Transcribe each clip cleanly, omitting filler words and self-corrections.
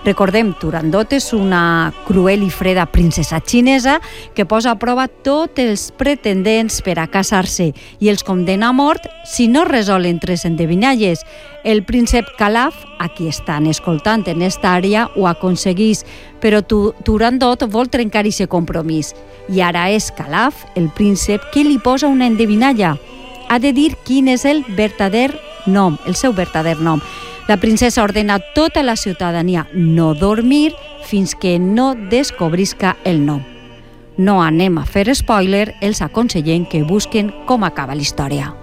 Recordem, Turandot és una cruel i freda princesa xinesa que posa a prova tots els pretendents per a casar-se i els condena a mort si no resolen 3 endevinalles. El príncep Calaf, a qui estan escoltant en esta àrea, ho aconseguís, però Turandot vol trencar aquest compromís. I ara és Calaf, el príncep, qui li posa una endevinalla. Ha de dir quin és el seu verdader nom. La princesa ordena a tota la ciutadania no dormir fins que no descobrisca el nom. No anem a fer spoiler, els aconsellem que busquen com acaba la història.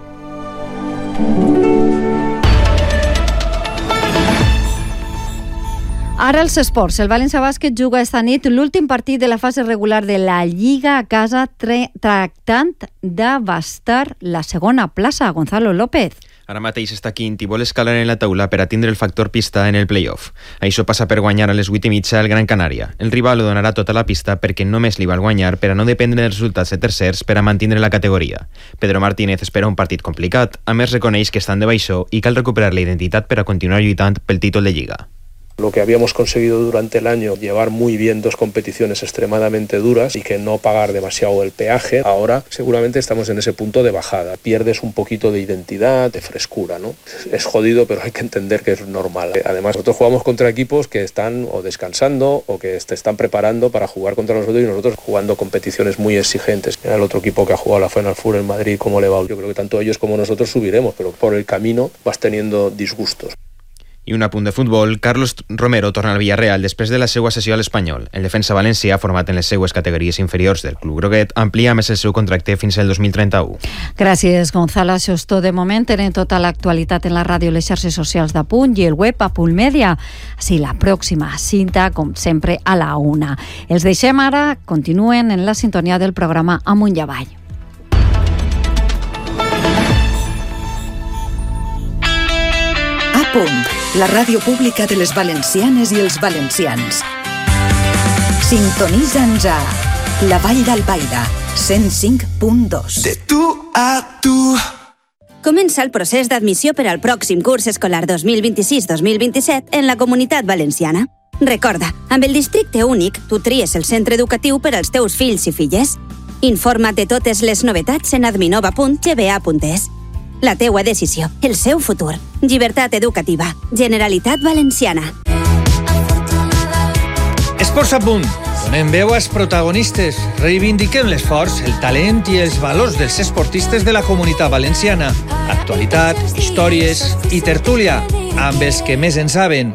Ara els esports. El València Bàsquet juga esta nit l'últim partit de la fase regular de la Lliga a casa tractant d'abastar la segona plaça. Gonzalo López. Ara mateix està quint i vol escalar en la taula per a tindre el factor pista en el play-off. Això passa per guanyar a les 8:30 al Gran Canària. El rival lo donarà tota la pista perquè només li val guanyar per a no dependre dels resultats de tercers per a mantenir la categoria. Pedro Martínez espera un partit complicat, a més reconeix que estan de baixó i cal recuperar la identitat per a continuar lluitant pel títol de Lliga. Lo que habíamos conseguido durante el año, llevar muy bien 2 competiciones extremadamente duras y que no pagar demasiado el peaje, ahora seguramente estamos en ese punto de bajada. Pierdes un poquito de identidad, de frescura, ¿no? Es jodido, pero hay que entender que es normal. Además, nosotros jugamos contra equipos que están o descansando o que te están preparando para jugar contra nosotros y nosotros jugando competiciones muy exigentes. Era el otro equipo que ha jugado la Final Four en Madrid, ¿cómo le va? Yo creo que tanto ellos como nosotros subiremos, pero por el camino vas teniendo disgustos. I un apunt de futbol, Carlos Romero torna al Villarreal després de la seva sessió a l'Espanyol. El defensa valencià, format en les seues categories inferiors del club groguet, amplia més el seu contracte fins al 2031. Gràcies, Gonzalo. Això és tot de moment. Tenen tota l'actualitat en la ràdio, les xarxes socials d'Apunt i el web Apunt Mèdia. Així, la pròxima cinta, com sempre, a la 1. Els deixem ara, continuen en la sintonia del programa Amunt i Avall. Apunt, la ràdio pública de les valencianes i els valencians. Sintonitza'ns a La Vall d'Albaida, 105.2. De tu a tu. Comença el procés d'admissió per al pròxim curs escolar 2026-2027 en la Comunitat Valenciana. Recorda, amb el districte únic, tu tries el centre educatiu per als teus fills i filles. Informa't de totes les novetats en adminova.gba.es. La teua decisió, el seu futur. Llibertat educativa. Generalitat Valenciana. Esports a punt. Donem veu als protagonistes. Reivindiquem l'esforç, el talent i els valors dels esportistes de la Comunitat Valenciana. Actualitat, històries i tertúlia amb els que més en saben.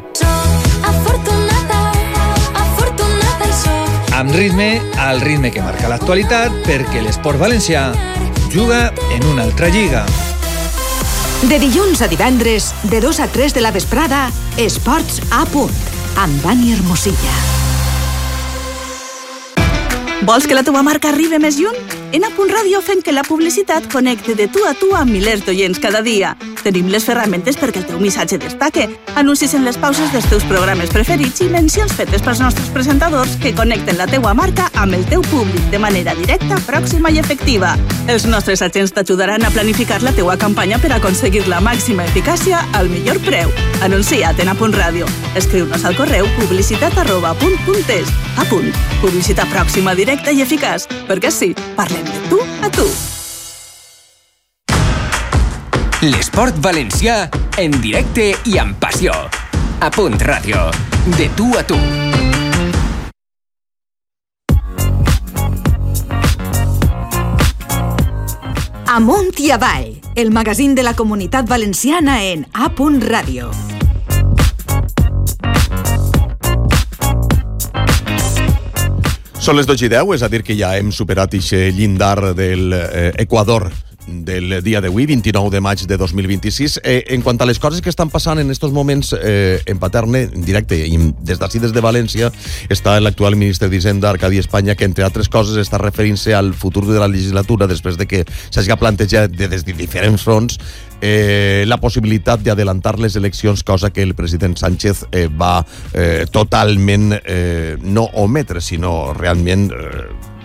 Amb ritme, al ritme que marca l'actualitat, perquè l'esport valencià juga en una altra lliga. De dilluns a divendres, de 2 a 3 de la vesprada, Esports a Punt, amb Dani Hermosilla. Vols que la teva marca arribi més lluny? En Apunt Ràdio fem que la publicitat connecte de tu a tu amb milers d'oients cada dia. Tenim les ferramentes perquè el teu missatge destaque, anuncis en les pauses dels teus programes preferits i mencions fetes pels nostres presentadors que connecten la teua marca amb el teu públic de manera directa, pròxima i efectiva. Els nostres agents t'ajudaran a planificar la teua campanya per aconseguir la màxima eficàcia al millor preu. Anuncia't en Apunt Ràdio. Escriu-nos al correu publicitat@apunt.es. Apunt. Publicitat pròxima, directa i eficaç. Perquè sí, parlem de tu a tu. L'esport valencià en directe i amb passió. Apunt Ràdio. De tu a tu. Amunt i Avall, el magazín de la Comunitat Valenciana en Apunt Ràdio. Són les 12:10, és a dir que ja hem superat aquest llindar del Equador del dia d'avui, 29 de maig de 2026. En quant a les coses que estan passant en estos moments en Paterne, en directe, i des d'ací, des de València, està l'actual ministre d'Hisenda, Arcadi Espanya, que entre altres coses està referint-se al futur de la legislatura després de que s'hagi plantejat des de diferents fronts la possibilitat d'adelantar les eleccions, cosa que el president Sánchez va totalment no ometre, sinó realment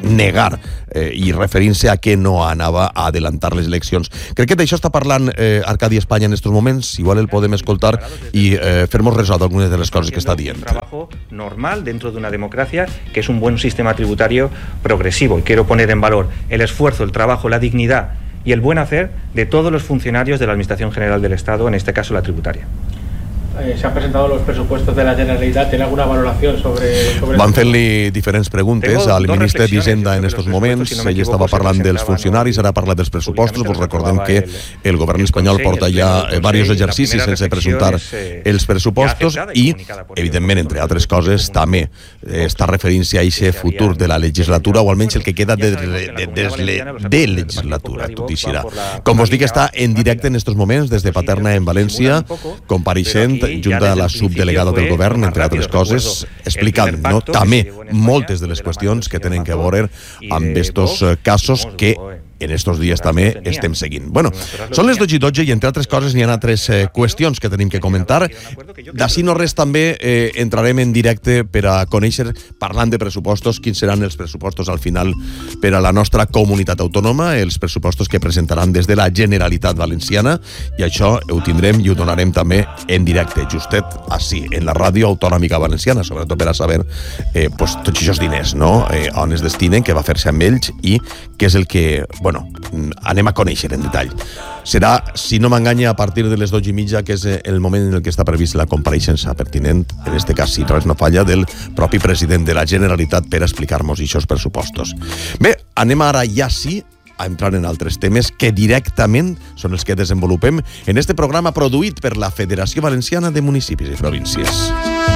negar i referint-se a que no anava a adelantar les eleccions. Crec que d'això està parlant Arcadi España en estos moments. Igual el podem escoltar i fer-nos resoldre algunes de les coses que està dient. Un trabajo normal dentro de una democracia, que es un buen sistema tributario progresivo. Y quiero poner en valor el esfuerzo, el trabajo, la dignidad y el buen hacer de todos los funcionarios de la Administración General del Estado, en este caso la tributaria. Se han presentado los presupuestos de la Generalitat. ¿Tiene alguna valoración sobre Van fent-li diferents preguntes al ministre d'Hisenda en estos moments. Ell estava parlant dels funcionaris, ara parla dels pressupostos. Vos recordem que el govern espanyol porta ja diversos exercicis sense presentar els pressupostos i, evidentment, entre altres coses, també està referint-se a aquest futur de la legislatura, o almenys el que queda de legislatura, tot i serà. Com vos dic, està en directe en estos moments des de Paterna en València, compareixent junta a la subdelegada del govern, entre altres coses, explicant, no, també moltes de les qüestions que tenen que veure amb estos casos que en estos dies també estem seguint. Bueno, són les 12:12 i entre altres coses n'hi ha altres qüestions que tenim que comentar. D'ací no res també entrarem en directe per a conèixer, parlant de pressupostos, quins seran els pressupostos al final per a la nostra comunitat autònoma, els pressupostos que presentaran des de la Generalitat Valenciana, i això ho tindrem i ho donarem també en directe, justet així, en la ràdio autonòmica valenciana, sobretot per a saber pues, tots aquests diners, no? On es destinen, què va fer-se amb ells i què és el que, bueno, anem a conèixer en detall. Serà, si no m'enganya, a partir de les 12:30, que és el moment en el que està previst la compareixença pertinent, en este cas, si res no falla, del propi president de la Generalitat per explicar-nos aquests pressupostos. Bé, anem ara ja sí a entrar en altres temes que directament són els que desenvolupem en este programa produït per la Federació Valenciana de Municipis i Províncies.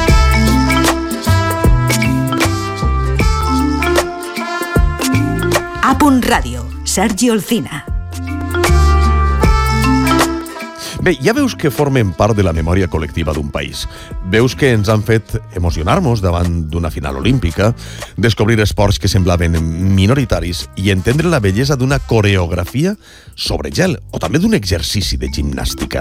A Punt Ràdio, Sergi Olcina. Bé, ja veus que formen part de la memòria col·lectiva d'un país. Veus que ens han fet emocionar-nos davant d'una final olímpica, descobrir esports que semblaven minoritaris i entendre la bellesa d'una coreografia sobre gel o també d'un exercici de gimnàstica.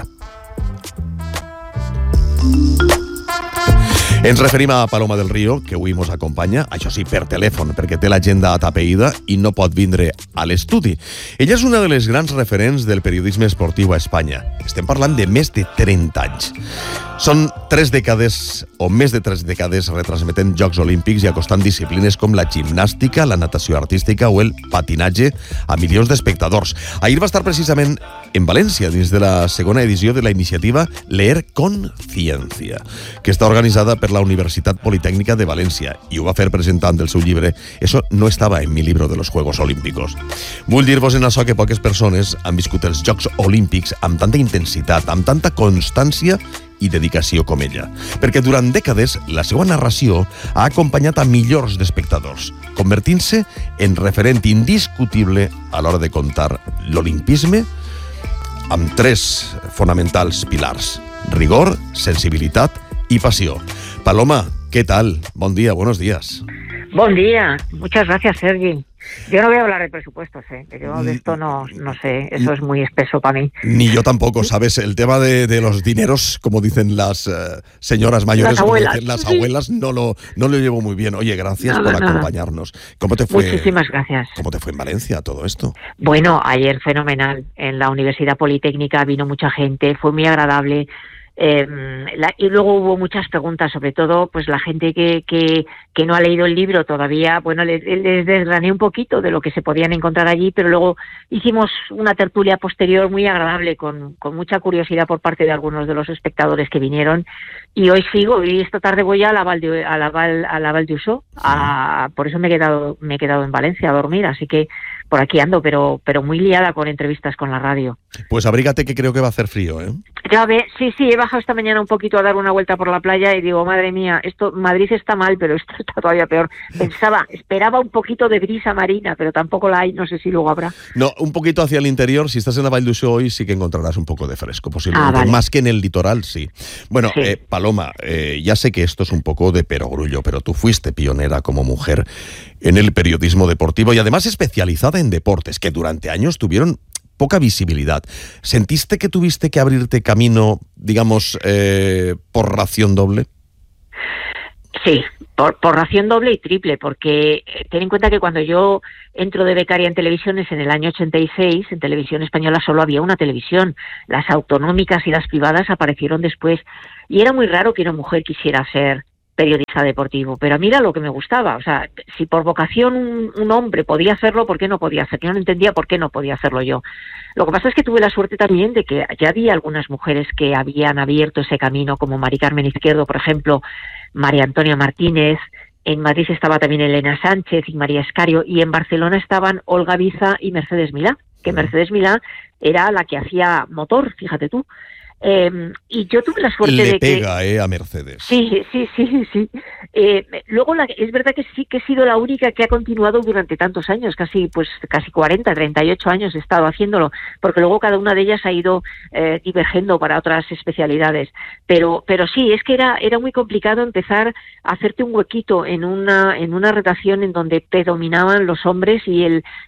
Ens referim a Paloma del Río, que avui mos acompanya, això sí, per telèfon, perquè té l'agenda atapeïda i no pot vindre a l'estudi. Ella és una de les grans referents del periodisme esportiu a Espanya. Estem parlant de més de 30 anys. Són 3 dècades, o més de 3 dècades, retransmetent Jocs Olímpics i acostant disciplines com la gimnàstica, la natació artística o el patinatge a milions d'espectadors. Ahir va estar precisament en València, dins de la segona edició de la iniciativa Leer con Ciencia, que està organitzada per la Universitat Politécnica de València, i ho va fer presentant el seu llibre Eso no estaba en mi libro de los Juegos Olímpicos. Vull dir-vos en això que poques persones han viscut els Jocs Olímpics amb tanta intensitat, amb tanta constància i dedicació com ella, perquè durant dècades la seva narració ha acompanyat a milions d'espectadors, convertint-se en referent indiscutible a l'hora de contar l'olimpisme amb 3 fonamentals pilars: rigor, sensibilitat y pasión. Paloma, ¿qué tal? Buen día, buenos días. Buen día, muchas gracias, Sergi. Yo no voy a hablar de presupuestos, yo de esto no sé, eso es muy espeso para mí. Ni yo tampoco, ¿sabes? El tema de los dineros, como dicen las señoras mayores, las abuelas, como dicen las abuelas, no lo llevo muy bien. Oye, gracias por acompañarnos. ¿Cómo te fue? Muchísimas gracias. ¿Cómo te fue en Valencia todo esto? Bueno, ayer fenomenal. En la Universidad Politécnica vino mucha gente, fue muy agradable. Y luego hubo muchas preguntas, sobre todo pues la gente que no ha leído el libro todavía. Bueno, les desgrané un poquito de lo que se podían encontrar allí, pero luego hicimos una tertulia posterior muy agradable con mucha curiosidad por parte de algunos de los espectadores que vinieron. Y hoy sigo, y esta tarde voy a la Val d'Uixó, por eso me he quedado en Valencia a dormir, así que por aquí ando, pero muy liada con entrevistas con la radio. Pues abrígate, que creo que va a hacer frío, ¿eh? Ya ve, sí, he bajado esta mañana un poquito a dar una vuelta por la playa y digo, madre mía, Madrid está mal, pero esto está todavía peor. Esperaba un poquito de brisa marina, pero tampoco la hay, no sé si luego habrá. No, un poquito hacia el interior, si estás en la Val d'Uixó hoy sí que encontrarás un poco de fresco, posiblemente, vale. Más que en el litoral, sí. Bueno, sí. Paloma, ya sé que esto es un poco de perogrullo, pero tú fuiste pionera como mujer en el periodismo deportivo y además especializada en deportes, que durante años tuvieron poca visibilidad. ¿Sentiste que tuviste que abrirte camino, digamos, por ración doble? Sí, por ración doble y triple, porque ten en cuenta que cuando yo entro de becaria en televisiones en el año 86, en Televisión Española solo había una televisión. Las autonómicas y las privadas aparecieron después. Y era muy raro que una mujer quisiera ser periodista deportivo, pero a mí era lo que me gustaba. O sea, si por vocación un hombre podía hacerlo, ¿por qué no podía hacerlo? Yo no entendía por qué no podía hacerlo yo. Lo que pasa es que tuve la suerte también de que ya había algunas mujeres que habían abierto ese camino, como Mari Carmen Izquierdo, por ejemplo, María Antonia Martínez. En Madrid estaba también Elena Sánchez y María Escario, y en Barcelona estaban Olga Biza y Mercedes Milá, que Mercedes Milá era la que hacía motor, fíjate tú. Y yo tuve la suerte de que... Le pega, a Mercedes. Sí. Luego es verdad que sí que he sido la única que ha continuado durante tantos años, casi 40, 38 años he estado haciéndolo, porque luego cada una de ellas ha ido divergiendo para otras especialidades. Pero sí, es que era muy complicado empezar a hacerte un huequito en una redacción en donde predominaban los hombres y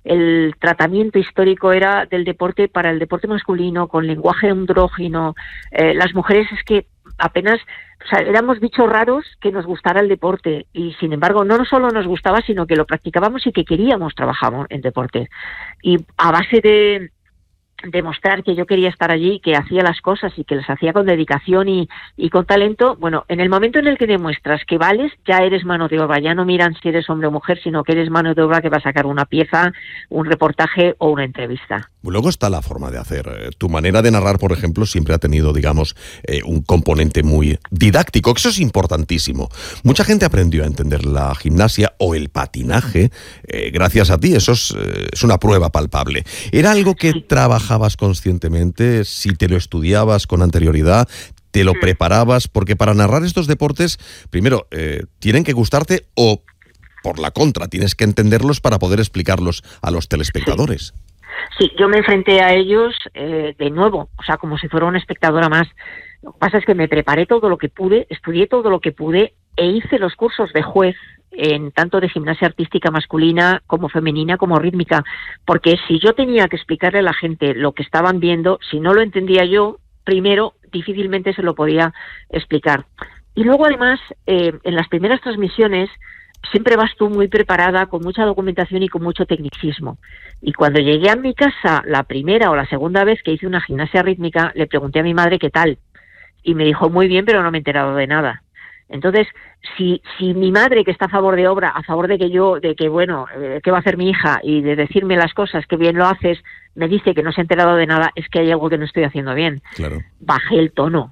el tratamiento histórico era del deporte para el deporte masculino, con lenguaje andrógino. Las mujeres es que apenas, o sea, éramos bichos raros que nos gustara el deporte, y sin embargo no solo nos gustaba, sino que lo practicábamos y que queríamos trabajar en deporte. Y a base de demostrar que yo quería estar allí, que hacía las cosas y que las hacía con dedicación y con talento, bueno, en el momento en el que demuestras que vales, ya eres mano de obra, ya no miran si eres hombre o mujer, sino que eres mano de obra que va a sacar una pieza, un reportaje o una entrevista. Luego está la forma de hacer. Tu manera de narrar, por ejemplo, siempre ha tenido, digamos, un componente muy didáctico, que eso es importantísimo. Mucha gente aprendió a entender la gimnasia o el patinaje gracias a ti, eso es una prueba palpable. ¿Era algo que trabajabas conscientemente, si te lo estudiabas con anterioridad, te lo preparabas? Porque para narrar estos deportes, primero, tienen que gustarte o, por la contra, tienes que entenderlos para poder explicarlos a los telespectadores. Sí, yo me enfrenté a ellos de nuevo, o sea, como si fuera una espectadora más. Lo que pasa es que me preparé todo lo que pude, estudié todo lo que pude e hice los cursos de juez en tanto de gimnasia artística masculina como femenina como rítmica, porque si yo tenía que explicarle a la gente lo que estaban viendo, si no lo entendía yo, primero, difícilmente se lo podía explicar. Y luego, además, en las primeras transmisiones, siempre vas tú muy preparada, con mucha documentación y con mucho tecnicismo. Y cuando llegué a mi casa la primera o la segunda vez que hice una gimnasia rítmica, le pregunté a mi madre qué tal. Y me dijo, muy bien, pero no me he enterado de nada. Entonces, si mi madre, que está a favor de obra, a favor de que qué va a hacer mi hija, y de decirme las cosas, que bien lo haces, me dice que no se ha enterado de nada, es que hay algo que no estoy haciendo bien. Claro. Bajé el tono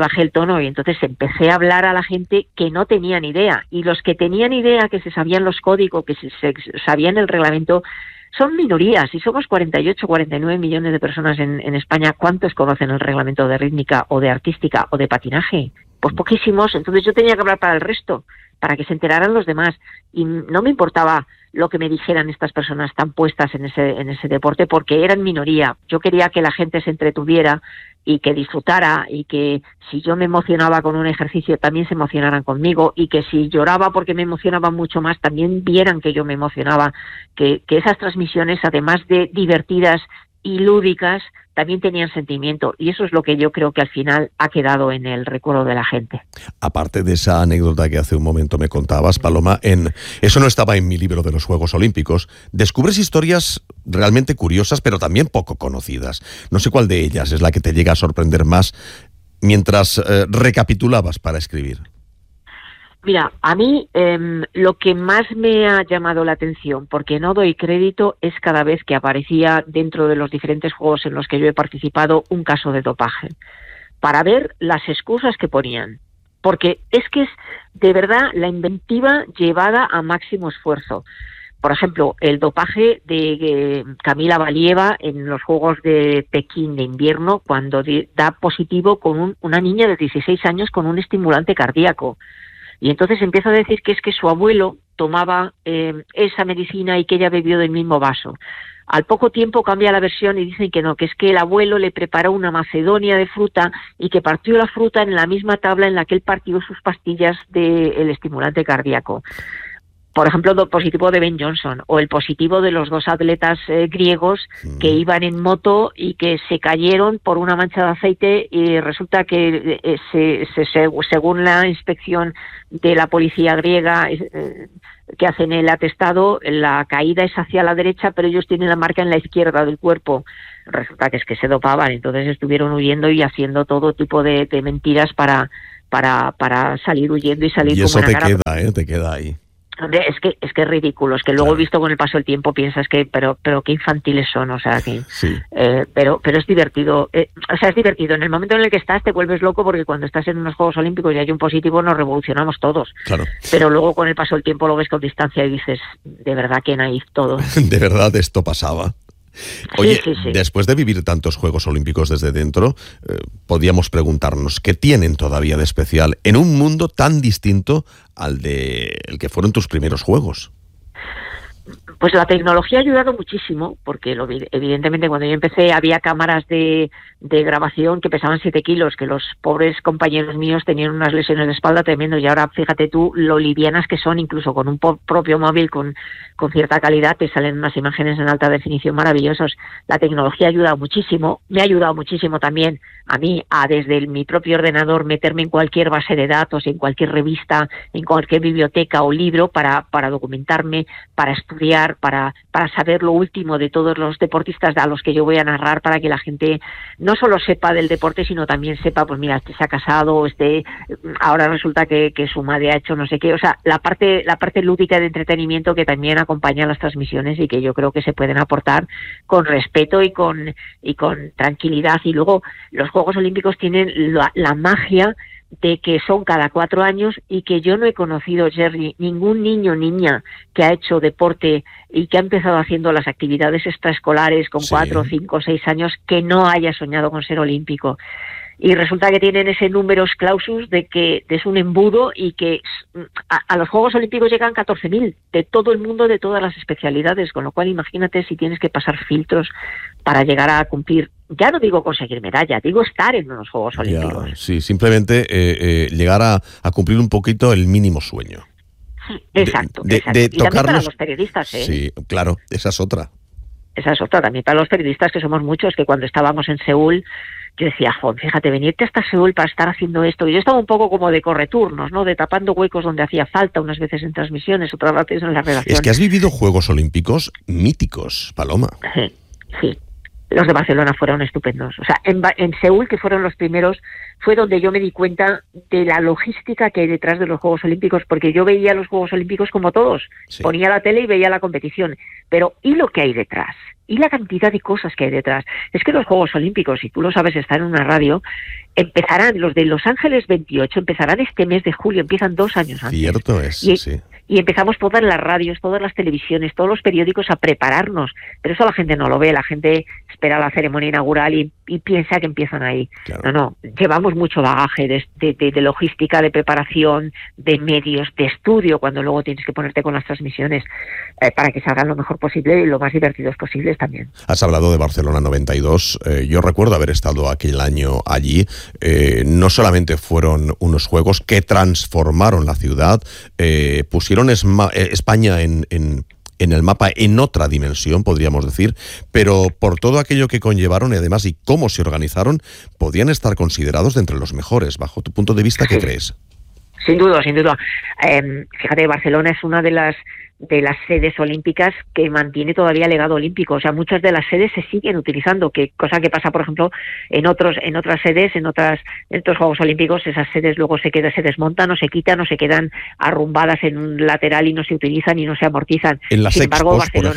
y entonces empecé a hablar a la gente que no tenía ni idea. Y los que tenían idea, que se sabían los códigos, que se sabían el reglamento, son minorías, y somos 48, 49 millones de personas en España. ¿Cuántos conocen el reglamento de rítmica o de artística o de patinaje? Pues poquísimos. Entonces yo tenía que hablar para el resto, para que se enteraran los demás, y no me importaba lo que me dijeran estas personas tan puestas en ese deporte, porque eran minoría. Yo quería que la gente se entretuviera y que disfrutara, y que si yo me emocionaba con un ejercicio también se emocionaran conmigo, y que si lloraba porque me emocionaba mucho más también vieran que yo me emocionaba, que esas transmisiones, además de divertidas y lúdicas, también tenían sentimiento, y eso es lo que yo creo que al final ha quedado en el recuerdo de la gente. Aparte de esa anécdota que hace un momento me contabas, Paloma, eso no estaba en mi libro de los Juegos Olímpicos, descubres historias realmente curiosas, pero también poco conocidas. No sé cuál de ellas es la que te llega a sorprender más mientras recapitulabas para escribir. Mira, a mí lo que más me ha llamado la atención, porque no doy crédito, es cada vez que aparecía dentro de los diferentes juegos en los que yo he participado un caso de dopaje, para ver las excusas que ponían. Porque es que es de verdad la inventiva llevada a máximo esfuerzo. Por ejemplo, el dopaje de Camila Valieva en los Juegos de Pekín de invierno, cuando da positivo con una niña de 16 años con un estimulante cardíaco. Y entonces empieza a decir que es que su abuelo tomaba esa medicina y que ella bebió del mismo vaso. Al poco tiempo cambia la versión y dicen que no, que es que el abuelo le preparó una macedonia de fruta y que partió la fruta en la misma tabla en la que él partió sus pastillas del estimulante cardíaco. por ejemplo, el positivo de Ben Johnson o el positivo de los 2 atletas griegos que iban en moto y que se cayeron por una mancha de aceite, y resulta que según la inspección de la policía griega que hacen el atestado, la caída es hacia la derecha, pero ellos tienen la marca en la izquierda del cuerpo. Resulta que es que se dopaban, entonces estuvieron huyendo y haciendo todo tipo de mentiras para salir huyendo y salir y como eso una cara. Te queda ahí. Hombre, es que es ridículo, es que luego visto con el paso del tiempo piensas que pero qué infantiles son, o sea que sí. Pero es divertido, o sea, es divertido. En el momento en el que estás te vuelves loco, porque cuando estás en unos Juegos Olímpicos y hay un positivo nos revolucionamos todos. Claro. Pero luego con el paso del tiempo lo ves con distancia y dices, de verdad que naif todo. De verdad esto pasaba. Oye, sí. después de vivir tantos Juegos Olímpicos desde dentro, podíamos preguntarnos qué tienen todavía de especial en un mundo tan distinto al de el que fueron tus primeros Juegos. Pues la tecnología ha ayudado muchísimo, porque evidentemente cuando yo empecé había cámaras de grabación que pesaban 7 kilos, que los pobres compañeros míos tenían unas lesiones de espalda tremendas, y ahora fíjate tú lo livianas que son, incluso con un propio móvil con cierta calidad te salen unas imágenes en alta definición maravillosas. La tecnología ha ayudado muchísimo, me ha ayudado muchísimo también a mí a desde mi propio ordenador meterme en cualquier base de datos, en cualquier revista, en cualquier biblioteca o libro para documentarme, para estudiar, para saber lo último de todos los deportistas a los que yo voy a narrar, para que la gente no solo sepa del deporte, sino también sepa, pues mira, se ha casado, ahora resulta que su madre ha hecho no sé qué, o sea, la parte lúdica de entretenimiento que también acompaña las transmisiones y que yo creo que se pueden aportar con respeto y con tranquilidad. Y luego los Juegos Olímpicos tienen la magia de que son cada 4 años y que yo no he conocido, Jerry, ningún niño o niña que ha hecho deporte y que ha empezado haciendo las actividades extraescolares con 4, 5, 6 años que no haya soñado con ser olímpico. Y resulta que tienen ese numerus clausus de que es un embudo, y que a los Juegos Olímpicos llegan 14.000 de todo el mundo, de todas las especialidades, con lo cual imagínate si tienes que pasar filtros para llegar a cumplir, ya no digo conseguir medalla, digo estar en unos Juegos Olímpicos. Sí, simplemente llegar a cumplir un poquito el mínimo sueño. Exacto. De y tocarnos... también para los periodistas, Sí, claro, esa es otra. Esa es otra, también para los periodistas, que somos muchos, que cuando estábamos en Seúl, yo decía, fíjate, venirte hasta Seúl para estar haciendo esto. Y yo estaba un poco como de correturnos, ¿no? De tapando huecos donde hacía falta, unas veces en transmisiones, otras veces en la redacción. Es que has vivido Juegos Olímpicos míticos, Paloma. Sí. Los de Barcelona fueron estupendos. O sea, en Seúl, que fueron los primeros, fue donde yo me di cuenta de la logística que hay detrás de los Juegos Olímpicos, porque yo veía los Juegos Olímpicos como todos. Sí. Ponía la tele y veía la competición. Pero, ¿y lo que hay detrás? Y la cantidad de cosas que hay detrás. Es que los Juegos Olímpicos, si tú lo sabes, están en una radio, empezarán, los de Los Ángeles 28, empezarán este mes de julio, empiezan 2 años antes. Cierto es, sí. Y empezamos todas las radios, todas las televisiones, todos los periódicos a prepararnos. Pero eso la gente no lo ve, la gente espera la ceremonia inaugural y piensa que empiezan ahí. Claro. No, llevamos mucho bagaje de logística, de preparación, de medios, de estudio, cuando luego tienes que ponerte con las transmisiones para que salgan lo mejor posible y lo más divertidos posibles también. Has hablado de Barcelona 92, yo recuerdo haber estado aquel año allí. No solamente fueron unos Juegos que transformaron la ciudad, pusieron España en el mapa en otra dimensión, podríamos decir, pero por todo aquello que conllevaron y además y cómo se organizaron, podían estar considerados de entre los mejores. Bajo tu punto de vista, ¿qué crees? Sin duda. Fíjate, Barcelona es una de las sedes olímpicas que mantiene todavía legado olímpico. O sea, muchas de las sedes se siguen utilizando, cosa que pasa, por ejemplo, en otras sedes, en otros Juegos Olímpicos, esas sedes luego se desmontan o se quitan o se quedan arrumbadas en un lateral y no se utilizan y no se amortizan. En las Expos, Barcelona,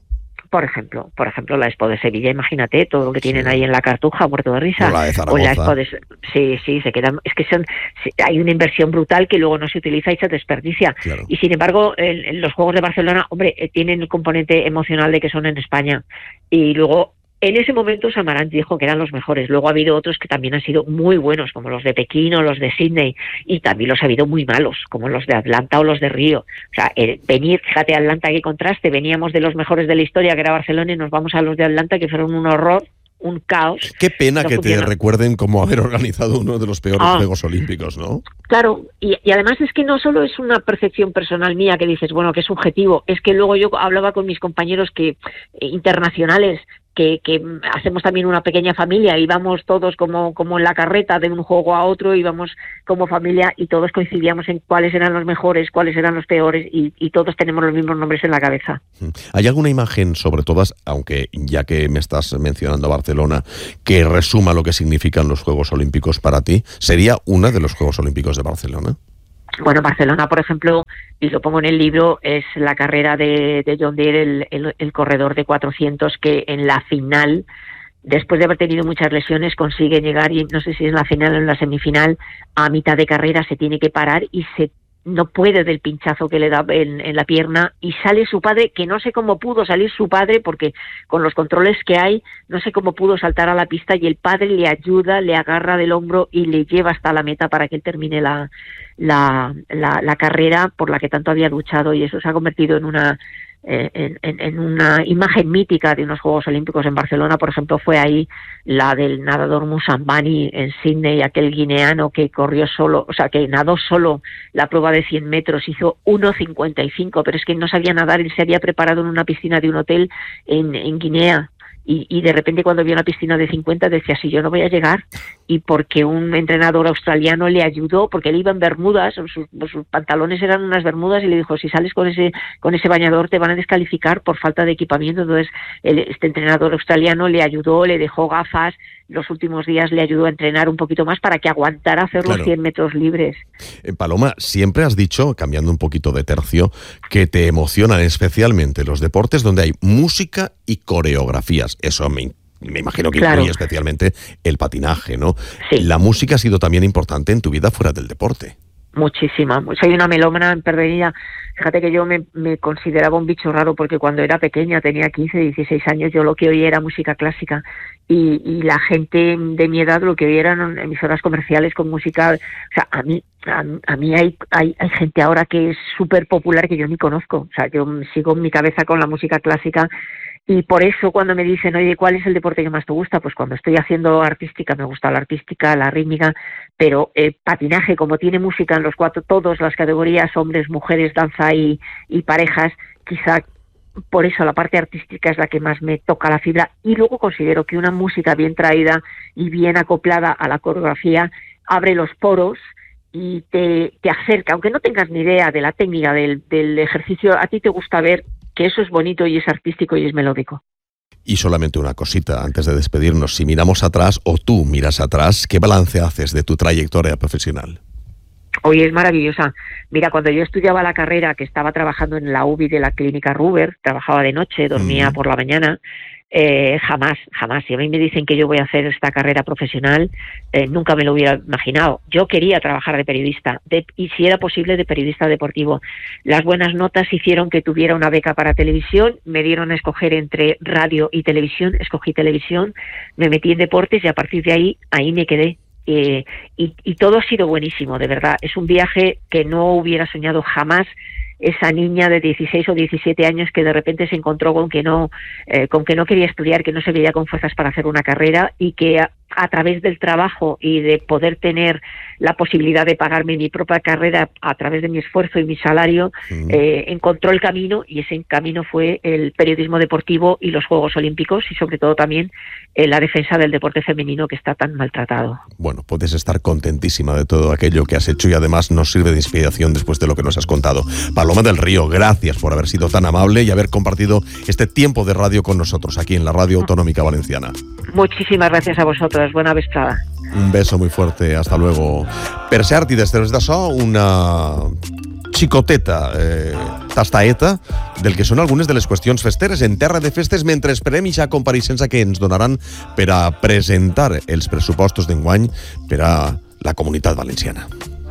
por ejemplo, la Expo de Sevilla, imagínate todo lo que tienen ahí en la Cartuja, muerto de risa. O la Expo de sí, se quedan, es que hay una inversión brutal que luego no se utiliza y se desperdicia. Claro. Y sin embargo, los Juegos de Barcelona, hombre, tienen el componente emocional de que son en España. Y luego, en ese momento, Samaranch dijo que eran los mejores. Luego ha habido otros que también han sido muy buenos, como los de Pekín o los de Sydney, y también los ha habido muy malos, como los de Atlanta o los de Río. O sea, fíjate, Atlanta, qué contraste. Veníamos de los mejores de la historia, que era Barcelona, y nos vamos a los de Atlanta, que fueron un horror, un caos. Qué pena no que funciona. te recuerden como haber organizado uno de los peores Juegos Olímpicos, ¿no? Claro, y además es que no solo es una percepción personal mía que dices, bueno, que es subjetivo, es que luego yo hablaba con mis compañeros internacionales, que hacemos también una pequeña familia y vamos todos como en la carreta de un juego a otro, íbamos como familia y todos coincidíamos en cuáles eran los mejores, cuáles eran los peores y todos tenemos los mismos nombres en la cabeza. ¿Hay alguna imagen sobre todas, aunque ya que me estás mencionando Barcelona, que resuma lo que significan los Juegos Olímpicos para ti? ¿Sería una de los Juegos Olímpicos de Barcelona? Bueno, Barcelona, por ejemplo, y lo pongo en el libro, es la carrera de John Deere, el corredor de 400, que en la final, después de haber tenido muchas lesiones, consigue llegar, y no sé si es en la final o en la semifinal, a mitad de carrera se tiene que parar y no puede del pinchazo que le da en la pierna, y sale su padre, que no sé cómo pudo salir su padre, porque con los controles que hay, no sé cómo pudo saltar a la pista, y el padre le ayuda, le agarra del hombro y le lleva hasta la meta para que él termine la carrera por la que tanto había luchado, y eso se ha convertido en una imagen mítica de unos Juegos Olímpicos. En Barcelona, por ejemplo, fue ahí la del nadador Musambani en Sydney, aquel guineano que corrió solo, o sea, que nadó solo la prueba de 100 metros, hizo 1.55, pero es que no sabía nadar, él se había preparado en una piscina de un hotel en Guinea. Y de repente cuando vio una piscina de 50 decía, si yo no voy a llegar, y porque un entrenador australiano le ayudó, porque él iba en bermudas, sus pantalones eran unas bermudas, y le dijo, si sales con ese bañador te van a descalificar por falta de equipamiento. Entonces este entrenador australiano le ayudó, le dejó gafas, los últimos días le ayudó a entrenar un poquito más para que aguantara hacer los 100 metros libres. Paloma, siempre has dicho, cambiando un poquito de tercio, que te emocionan especialmente los deportes donde hay música y coreografías. Eso me imagino que incluye especialmente el patinaje, ¿no? Sí. La música ha sido también importante en tu vida fuera del deporte. Muchísima. Soy una melómana empedernida. Fíjate que yo me consideraba un bicho raro, porque cuando era pequeña, tenía 15, 16 años, yo lo que oía era música clásica, y la gente de mi edad lo que oía eran emisoras comerciales con música. O sea, a mí hay gente ahora que es súper popular que yo ni conozco. O sea, yo sigo en mi cabeza con la música clásica. Y por eso cuando me dicen, oye, ¿cuál es el deporte que más te gusta? Pues cuando estoy haciendo artística, me gusta la artística, la rítmica, pero patinaje, como tiene música en los todas las categorías, hombres, mujeres, danza y parejas, quizá por eso la parte artística es la que más me toca la fibra. Y luego considero que una música bien traída y bien acoplada a la coreografía abre los poros y te acerca, aunque no tengas ni idea de la técnica del ejercicio, a ti te gusta ver que eso es bonito y es artístico y es melódico. Y solamente una cosita antes de despedirnos. Si miramos atrás, o tú miras atrás, ¿qué balance haces de tu trayectoria profesional? Hoy es maravillosa. Mira, cuando yo estudiaba la carrera, que estaba trabajando en la UBI de la clínica Ruber, trabajaba de noche, dormía por la mañana, jamás. Si a mí me dicen que yo voy a hacer esta carrera profesional, nunca me lo hubiera imaginado. Yo quería trabajar de periodista, y si era posible de periodista deportivo. Las buenas notas hicieron que tuviera una beca para televisión, me dieron a escoger entre radio y televisión, escogí televisión, me metí en deportes y a partir de ahí me quedé. Y todo ha sido buenísimo, de verdad. Es un viaje que no hubiera soñado jamás. Esa niña de 16 o 17 años que de repente se encontró con que no quería estudiar, que no se veía con fuerzas para hacer una carrera, y que a través del trabajo y de poder tener la posibilidad de pagarme mi propia carrera a través de mi esfuerzo y mi salario, encontró el camino, y ese camino fue el periodismo deportivo y los Juegos Olímpicos, y sobre todo también la defensa del deporte femenino, que está tan maltratado. Bueno, puedes estar contentísima de todo aquello que has hecho, y además nos sirve de inspiración después de lo que nos has contado. Paloma del Río, gracias por haber sido tan amable y haber compartido este tiempo de radio con nosotros aquí en la Radio Autonómica Valenciana. Muchísimas gracias a vosotros. Buena vesprada. Un beso muy fuerte. Hasta luego. Per cert, i després d'això, una xicoteta tastaeta del que són algunes de les qüestions festeres en terra de festes, mentre esperem ja compareixença que ens donaran per a presentar els pressupostos d'enguany per a la Comunitat Valenciana.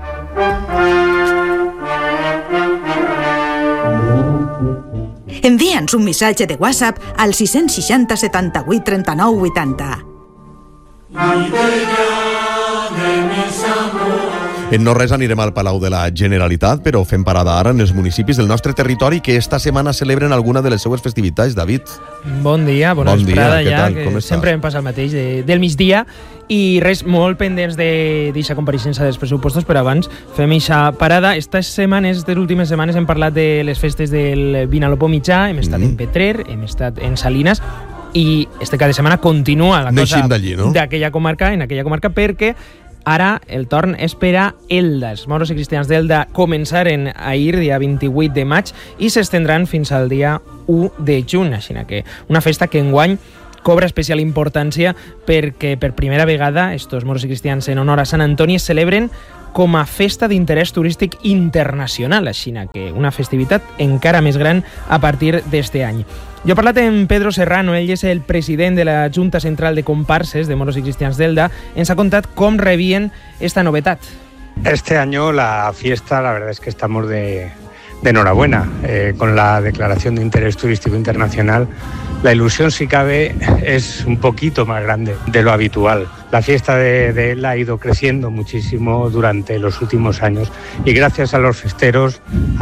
Envia'ns un missatge de WhatsApp al 660 78 39 80. En no res anirem al Palau de la Generalitat, però fem parada ara en els municipis del nostre territori que esta setmana celebren alguna de les seues festivitats. David. Bon dia, bona vesprada ja, que sempre em passa el mateix del migdia, i res, molt pendents d'eixa compareixença dels pressupostos, però abans fem eixa parada. Estas setmanes, les últimes setmanes, hem parlat de les festes del Vinalopó mitjà, hem estat en Petrer, hem estat en Salines, i este cada setmana continua la cosa d'aquella comarca, en aquella comarca, perquè ara el torn és per a Elda. Els moros i cristians d'Elda començaren ahir, dia 28 de maig, i s'estendran fins al dia 1 de juny. Així que una festa que enguany cobra especial importància perquè per primera vegada estos moros i cristians en honor a Sant Antoni es celebren com a festa d'interès turístic internacional, així que una festivitat encara més gran a partir d'este any. Jo he parlat amb Pedro Serrano, ell és el president de la Junta Central de Comparses de Moros y Cristians d'Elda. Ens ha contat cómo rebien esta novedad. Este año la fiesta, la verdad es que estamos de enhorabuena con la declaración de interés turístico internacional. La ilusión, si cabe, es un poquito más grande de lo habitual. La fiesta de Elda ha ido creciendo muchísimo durante los últimos años y gracias a los festeros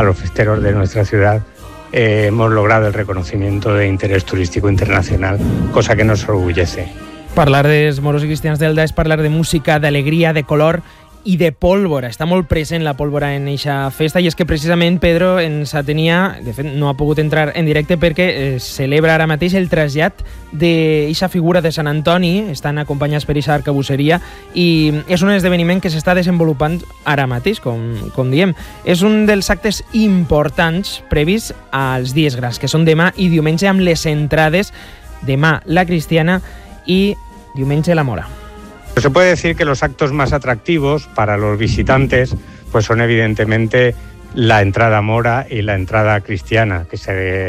de nuestra ciudad, hemos logrado el reconocimiento de interés turístico internacional, cosa que nos orgullece. Parlar dels moros i cristians d'Elda és parlar de música, d'alegria, de color i de pólvora. Està molt present la pólvora en eixa festa, i és que precisament Pedro ens atenia, de fet no ha pogut entrar en directe perquè celebra ara mateix el trasllat d'eixa figura de Sant Antoni, estan acompanyats per eixa arcabusseria, i és un esdeveniment que s'està desenvolupant ara mateix, com diem. És un dels actes importants previs als dies grans, que són demà i diumenge, amb les entrades demà la cristiana i diumenge la mora. Se puede decir que los actos más atractivos para los visitantes pues son evidentemente la entrada mora y la entrada cristiana, que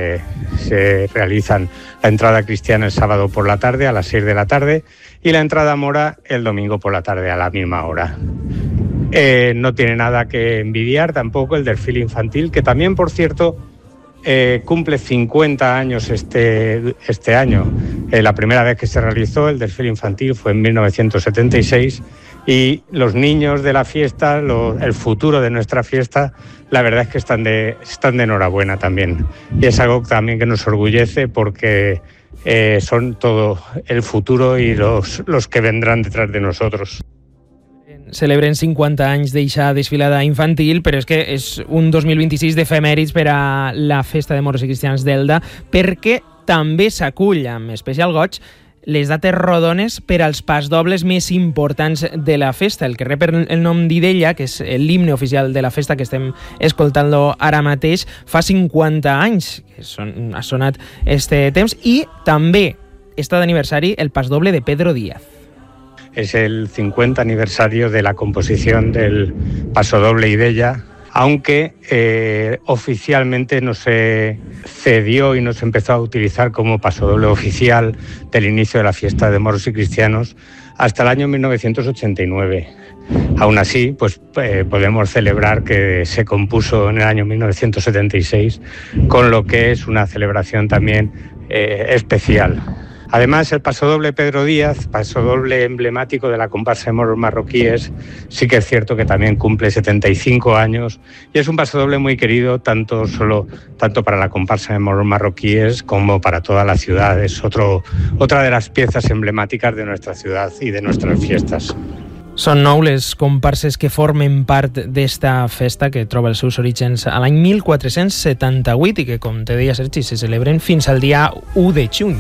se realizan. La entrada cristiana el sábado por la tarde a las 6 de la tarde y la entrada mora el domingo por la tarde a la misma hora. No tiene nada que envidiar tampoco el desfile infantil, que también, por cierto, cumple 50 años este año. La primera vez que se realizó el desfile infantil fue en 1976 y los niños de la fiesta, el futuro de nuestra fiesta, la verdad es que están de enhorabuena también. Y es algo también que nos orgullece porque son todo el futuro y los que vendrán detrás de nosotros. Celebren 50 anys d'eixa desfilada infantil, però és que és un 2026 d'efemèrids per a la festa de moros i cristians d'Elda, perquè també s'acull amb especial goig les dates rodones per als pasdobles més importants de la festa. El que rep el nom d'Idella, que és l'himne oficial de la festa que estem escoltant-lo ara mateix, fa 50 anys que ha sonat este temps, i també està d'aniversari el pasdoble de Pedro Díaz. Es el 50 aniversario de la composición del pasodoble Idella, aunque oficialmente no se cedió y no se empezó a utilizar como pasodoble oficial del inicio de la fiesta de moros y cristianos hasta el año 1989. Aún así, pues podemos celebrar que se compuso en el año 1976, con lo que es una celebración también especial. Además, el pasodoble Pedro Díaz, pasodoble emblemático de la comparsa de moros marroquíes, sí que es cierto que también cumple 75 años y es un pasodoble muy querido tanto para la comparsa de moros marroquíes como para toda la ciudad. Es otra de las piezas emblemáticas de nuestra ciudad y de nuestras fiestas. Són 9 les comparses que formen part d'esta festa, que troba els seus orígens a l'any 1478 i que, com te deia Sergi, se celebren fins al dia 1 de juny.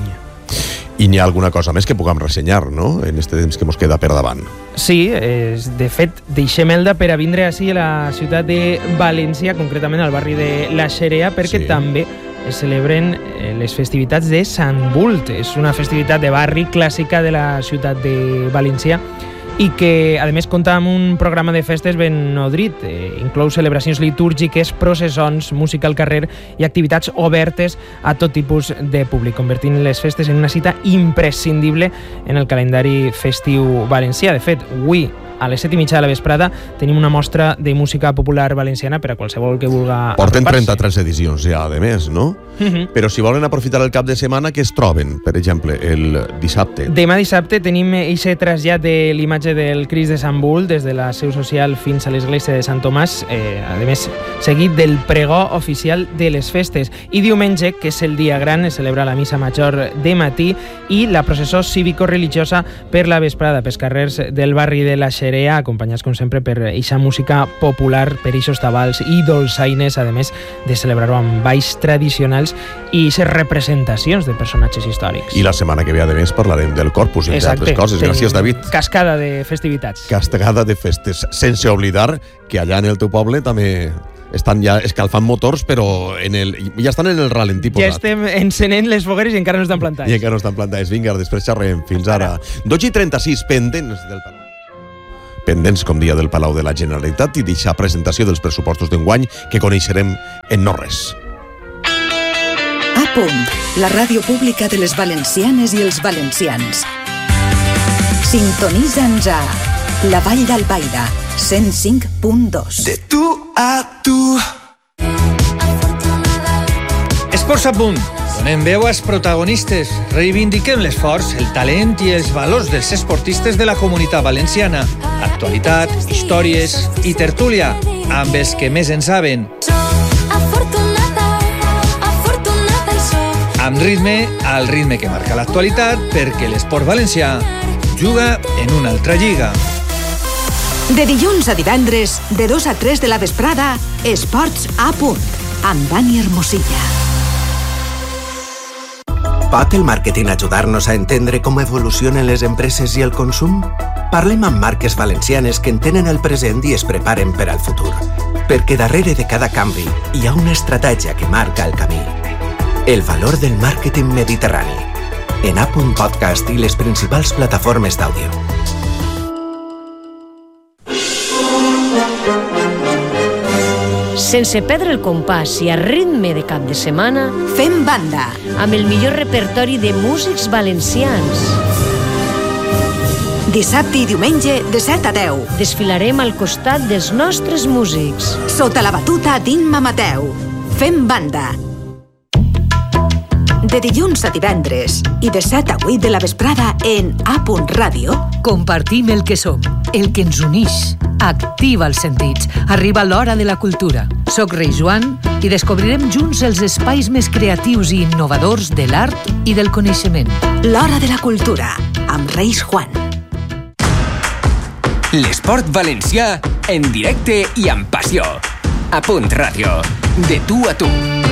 I n'hi ha alguna cosa més que puguem ressenyar, no?, en este temps que mos queda per davant. Sí, de fet, deixem Elda per a vindre així a la ciutat de València, concretament al barri de la Xerea, perquè també es celebren les festivitats de Sant Bult. És una festivitat de barri clàssica de la ciutat de València i que, a més, compta amb un programa de festes ben nodrit. Inclou celebracions litúrgiques, processons, música al carrer i activitats obertes a tot tipus de públic, convertint les festes en una cita imprescindible en el calendari festiu valencià. De fet, avui a les 7:30 de la vesprada tenim una mostra de música popular valenciana per a qualsevol que vulga Porten apropar-se. 33 edicions ja, de més, no? Però si volen aprofitar el cap de setmana, què es troben, per exemple, el dissabte? Demà dissabte tenim aquest trasllat de l'imatge del Crist de Sant Bull des de la seu social fins a l'església de Sant Tomàs, a més, seguit del pregó oficial de les festes. I diumenge, que és el dia gran, es celebra la missa major de matí i la processó cívico-religiosa per la vesprada pels carrers del barri de la Xerea, acompanyats, com sempre, per eixa música popular, per eixos tabals i dolçaines, a més de celebrar-ho amb balls tradicionals i aquestes representacions de personatges històrics. I la setmana que ve, a més, parlarem del Corpus i d'altres coses. Gràcies, David. Cascada de festivitats. Cascada de festes. Sense oblidar que allà en el teu poble també estan ja escalfant motors, però ja estan en el ralentí posat. Ja estem encenent les fogueres i encara no estan plantats. I encara no estan plantats. Vinga, després xerrem. Fins ara. 2:36, pendents, com dia, del Palau de la Generalitat i deixar presentació dels pressupostos d'enguany que coneixerem en no res. A punt, la ràdio pública de les valencianes i els valencians. Sintonitza'ns a La Vall d'Albaida, 105.2. De tu a tu. Esports a punt. Donem veu als protagonistes. Reivindiquem l'esforç, el talent i els valors dels esportistes de la Comunitat Valenciana. Actualitat, històries i tertúlia amb els que més en saben. Amb ritme, al ritme que marca l'actualitat, perquè l'esport valencià juga en una altra lliga. De dilluns a divendres, de 2 a 3 de la vesprada, Esports a punt, amb Dani Hermosilla. Pot el màrqueting ajudar-nos a entendre com evolucionen les empreses i el consum? Parlem amb marques valencianes que entenen el present i es preparen per al futur. Perquè darrere de cada canvi hi ha una estratègia que marca el camí. El valor del màrqueting mediterrani. En A.punt Podcast i les principals plataformes d'àudio. Sense perdre el compàs i a ritme de cap de setmana, fem banda amb el millor repertori de músics valencians. Dissabte i diumenge de 7 a 10. Desfilarem al costat dels nostres músics. Sota la batuta d'Imma Mateu. Fem banda. De dilluns a divendres i de 7 a 8 de la vesprada en A.punt Ràdio. Compartim el que som, el que ens unix. Activa els sentits. Arriba l'hora de la cultura. Soc Rei Joan i descobrirem junts els espais més creatius i innovadors de l'art i del coneixement. L'hora de la cultura, amb Reis Juan. L'esport valencià en directe i amb passió. A.punt Ràdio. De tu a tu.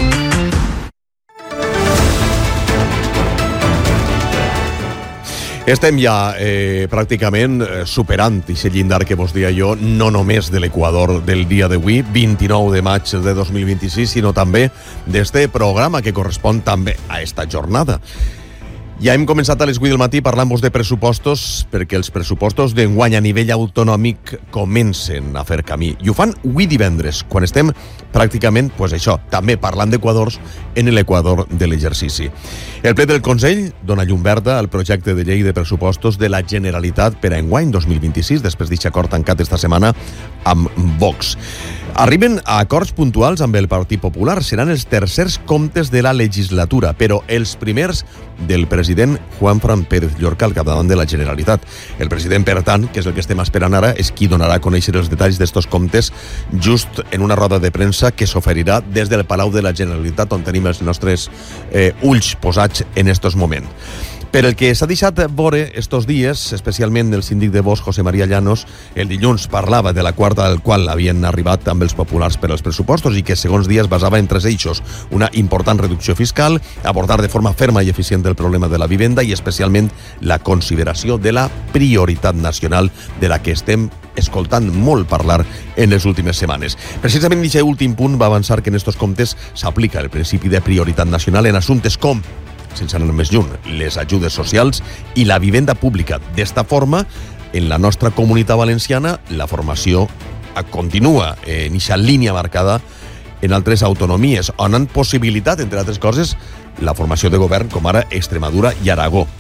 Estem ja pràcticament superant aquest llindar que vos deia jo, no només de l'Equador del dia d'avui, 29 de maig de 2026, sinó també d'este programa que correspon també a esta jornada. Ja hem començat a les 8 del matí parlant-vos de pressupostos, perquè els pressupostos d'enguany a nivell autonòmic comencen a fer camí. I ho fan avui divendres, quan estem pràcticament, pues això, també parlant d'Equadors en l'Equador de l'exercici. El ple del Consell dona llum verda al projecte de llei de pressupostos de la Generalitat per a enguany 2026, després d'aquest acord tancat esta setmana amb Vox. Arriben a acords puntuals amb el Partit Popular. Seran els tercers comptes de la legislatura, però els primers del president Juanfran Pérez Llorca al capdavant de la Generalitat. El president, per tant, que és el que estem esperant ara, és qui donarà a conèixer els detalls d'estos comptes just en una roda de premsa que s'oferirà des del Palau de la Generalitat, on tenim els nostres ulls posats en estos moments. Per el que s'ha deixat veure estos dies, especialment el síndic de Bosch, José María Llanos, el dilluns parlava de l'acord al qual havien arribat amb els populars per als pressupostos i que, segons dia, es basava en 3 eixos. Una important reducció fiscal, abordar de forma ferma i eficient el problema de la vivenda i, especialment, la consideració de la prioritat nacional de la que estem escoltant molt parlar en les últimes setmanes. Precisament aquest últim punt va avançar que en estos comptes s'aplica el principi de prioritat nacional en assumptes com, sense anar més lluny, les ajudes socials i la vivenda pública. D'esta forma, en la nostra comunitat valenciana, la formació continua en aquesta línia marcada en altres autonomies, on han possibilitat, entre altres coses, la formació de govern, com ara Extremadura i Aragó.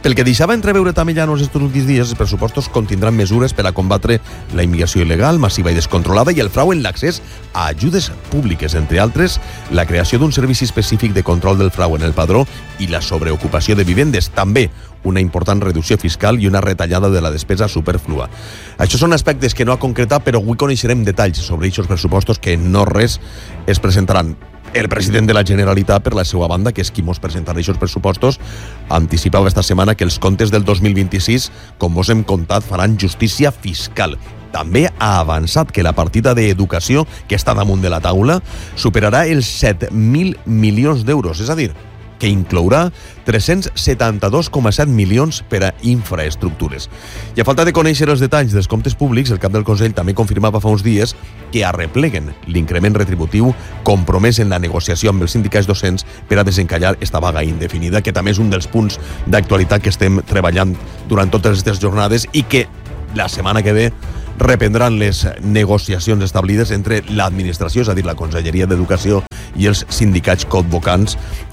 Pel que deixava entreveure també ja en els últims dies, els pressupostos contindran mesures per a combatre la immigració il·legal, massiva i descontrolada i el frau en l'accés a ajudes públiques, entre altres, la creació d'un servici específic de control del frau en el padró i la sobreocupació de vivendes. També una important reducció fiscal i una retallada de la despesa superflua. Això són aspectes que no ha concretat, però avui coneixerem detalls sobre aquests pressupostos que no res es presentaran. El president de la Generalitat, per la seva banda, que és qui mos presentarà aquests pressupostos, anticipava esta setmana que els comptes del 2026, com vos hem contat, faran justícia fiscal. També ha avançat que la partida d'educació, que està damunt de la taula, superarà els 7.000 milions d'euros, és a dir, que inclourà 372,7 milions per a infraestructures. I a falta de conèixer els detalls dels comptes públics, el cap del Consell també confirmava fa uns dies que arrepleguen l'increment retributiu compromès en la negociació amb els sindicats docents per a desencallar esta vaga indefinida, que també és un dels punts d'actualitat que estem treballant durant totes aquestes jornades i que la setmana que ve reprendran les negociacions establides entre l'administració, és a dir, la Conselleria d'Educació i els sindicats coadvocants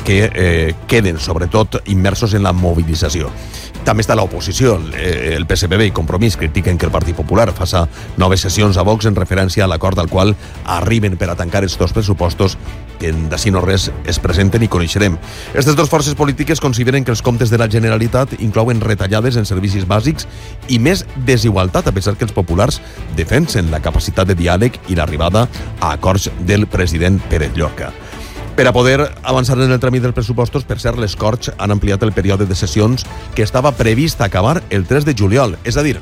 que queden, sobretot, immersos en la mobilització. També està l'oposició, el PSPB i Compromís critiquen que el Partit Popular faça noves sessions a Vox en referència a l'acord al qual arriben per a tancar els dos pressupostos que d'ací no res es presenten i coneixerem. Aquestes dues forces polítiques consideren que els comptes de la Generalitat inclouen retallades en servicis bàsics i més desigualtat, a pesar que els populars defensen la capacitat de diàleg i l'arribada a acords del president Pérez Llorca. Per a poder avançar en el tràmit dels pressupostos, per cert, les Corts han ampliat el període de sessions que estava previst acabar el 3 de juliol, és a dir,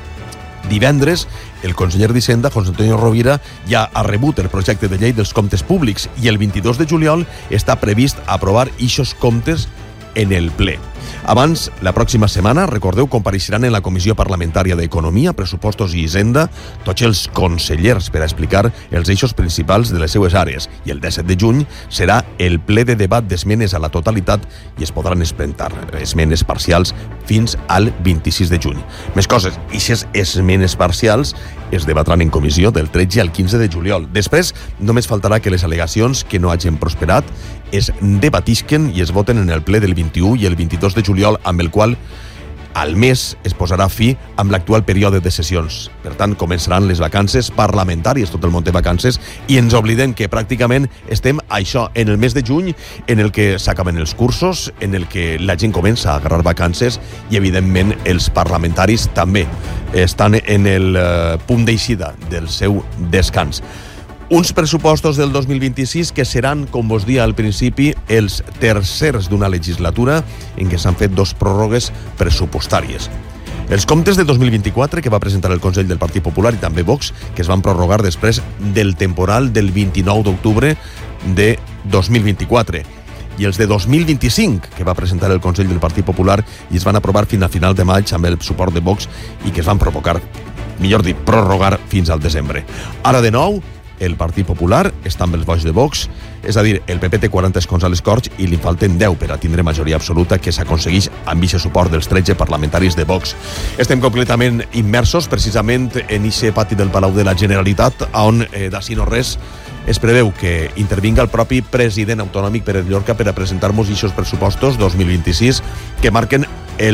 divendres, el conseller d'Hisenda, José Antonio Rovira, ja ha rebut el projecte de llei dels comptes públics i el 22 de juliol està previst aprovar ixos comptes en el ple. Abans, la pròxima setmana, recordeu, compareixeran en la Comissió Parlamentària d'Economia, Pressupostos i Hisenda tots els consellers per a explicar els eixos principals de les seues àrees. I el 17 de juny serà el ple de debat d'esmenes a la totalitat i es podran presentar esmenes parcials fins al 26 de juny. Més coses, aquestes esmenes parcials es debatran en comissió del 13 al 15 de juliol. Després, només faltarà que les al·legacions que no hagin prosperat es debatisquen i es voten en el ple del 21 i el 22 de juliol, amb el qual al mes es posarà fi amb l'actual període de sessions. Per tant, començaran les vacances parlamentàries, tot el món té vacances, i ens oblidem que pràcticament estem això, en el mes de juny, en el que s'acaben els cursos, en el que la gent comença a agarrar vacances i, evidentment, els parlamentaris també estan en el punt d'eixida del seu descans. Uns pressupostos del 2026 que seran, com vos dia al principi, els tercers d'una legislatura en què s'han fet dos pròrrogues pressupostàries. Els comptes de 2024 que va presentar el Consell del Partit Popular i també Vox, que es van prorrogar després del temporal del 29 d'octubre de 2024. I els de 2025, que va presentar el Consell del Partit Popular i es van aprovar fins a final de maig amb el suport de Vox i que es van provocar, millor dit, prorrogar fins al desembre. Ara de nou, el Partit Popular està amb els vots de Vox, és a dir, el PP té 40 escons a les Corts i li falten 10 per a tindre majoria absoluta que s'aconsegueix amb aquest suport dels 13 parlamentaris de Vox. Estem completament immersos precisament en aquest pati del Palau de la Generalitat on, d'ací no res, es preveu que intervinga el propi president autonòmic Pérez Llorca per a presentar-nos aquests pressupostos 2026 que marquen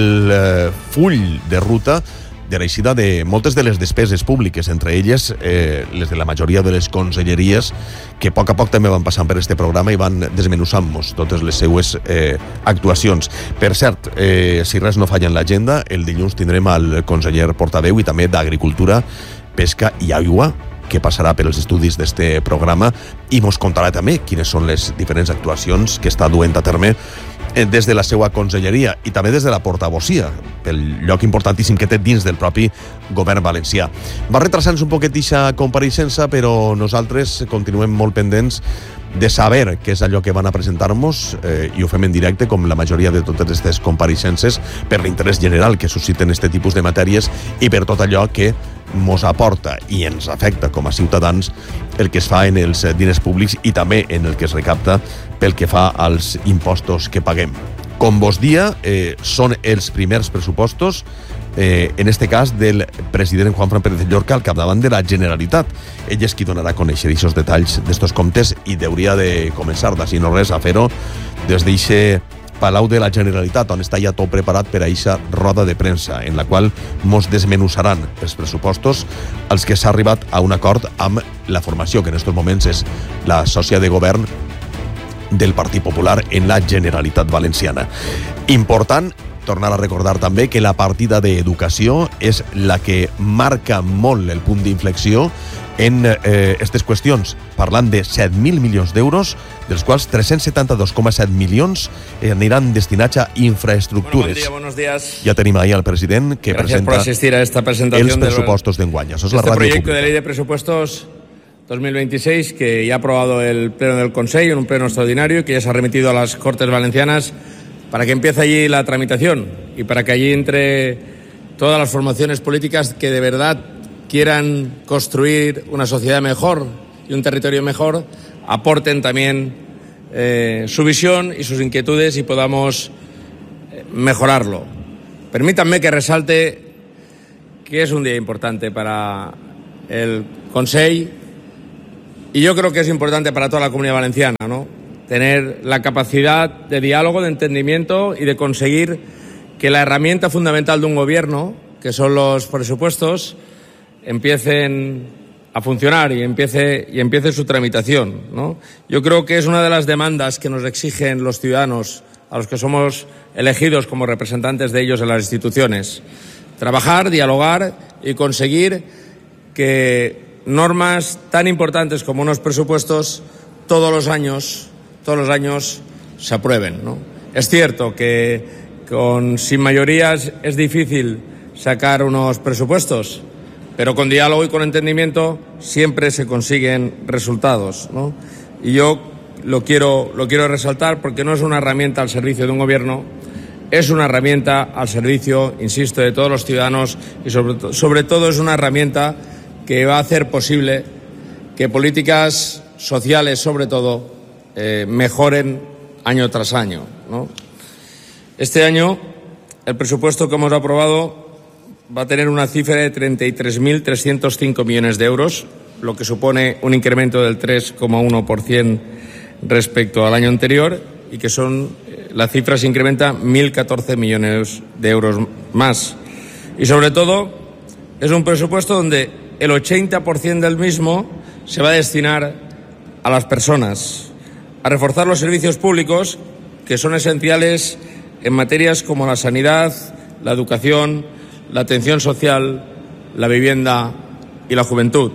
el full de ruta de l'eixida de moltes de les despeses públiques, entre elles les de la majoria de les conselleries que a poc també van passant per este programa i van desmenussant-nos totes les seues actuacions. Per cert, si res no falla en l'agenda, el dilluns tindrem el conseller portaveu i també d'Agricultura, Pesca i Aigua, que passarà per els estudis d'este programa i mos contarà també quines són les diferents actuacions que està duent a terme des de la seva conselleria i també des de la portavocia, pel lloc importantíssim que té dins del propi govern valencià. Va retrasant-se un poquet aquesta compareixença, però nosaltres continuem molt pendents de saber què és allò que van a presentar-nos i ho fem en directe, com la majoria de totes aquestes compareixences, per l'interès general que susciten aquest tipus de matèries i per tot allò que mos aporta i ens afecta com a ciutadans el que es fa en els diners públics i també en el que es recapta pel que fa als impostos que paguem. Com vos dia, són els primers pressupostos, en este cas del president Juanfran Pérez Llorca al capdavant de la Generalitat. Ell és qui donarà a conèixer aquests detalls d'estos comptes i hauria de començar, d'ací no res, a fer-ho des d'eixe Palau de la Generalitat, on està ja tot preparat per a eixa roda de premsa, en la qual mos desmenussaran els pressupostos als que s'ha arribat a un acord amb la formació, que en aquests moments és la sòcia de govern del Partit Popular en la Generalitat Valenciana. Important tornar a recordar també que la partida d'educació és la que marca molt el punt d'inflexió en aquestes qüestions, parlant de 7.000 milions d'euros, dels quals 372,7 milions aniran destinats a infraestructures. Buenos días. Ja tenim ahí al president que Gracias presenta por asistir a esta presentación els pressupostos d'enguany. Això és la este ràdio proyecto pública. de ley de presupuestos 2026 que ya ha aprobado el Pleno del Consejo en un pleno extraordinario y que ya se ha remitido a las Cortes Valencianas para que empiece allí la tramitación y para que allí entre todas las formaciones políticas que de verdad quieran construir una sociedad mejor y un territorio mejor, aporten también su visión y sus inquietudes y podamos mejorarlo. Permítanme que resalte que es un día importante para el Consell y yo creo que es importante para toda la Comunidad Valenciana, ¿no? Tener la capacidad de diálogo, de entendimiento y de conseguir que la herramienta fundamental de un gobierno, que son los presupuestos, empiecen a funcionar y empiece su tramitación, ¿no? Yo creo que es una de las demandas que nos exigen los ciudadanos, a los que somos elegidos como representantes de ellos en las instituciones. Trabajar, dialogar y conseguir que normas tan importantes como unos presupuestos todos los años se aprueben, ¿no? Es cierto que sin mayorías es difícil sacar unos presupuestos, pero con diálogo y con entendimiento siempre se consiguen resultados, ¿no? Y yo lo quiero resaltar porque no es una herramienta al servicio de un gobierno, es una herramienta al servicio, insisto, de todos los ciudadanos y sobre todo es una herramienta que va a hacer posible que políticas sociales, sobre todo, mejoren año tras año, ¿no? Este año el presupuesto que hemos aprobado va a tener una cifra de 33.305 millones de euros, lo que supone un incremento del 3,1% respecto al año anterior y que la cifra se incrementa 1.014 millones de euros más. Y sobre todo es un presupuesto donde el 80% del mismo se va a destinar a las personas, a reforzar los servicios públicos que son esenciales en materias como la sanidad, la educación, la atención social, la vivienda y la juventud.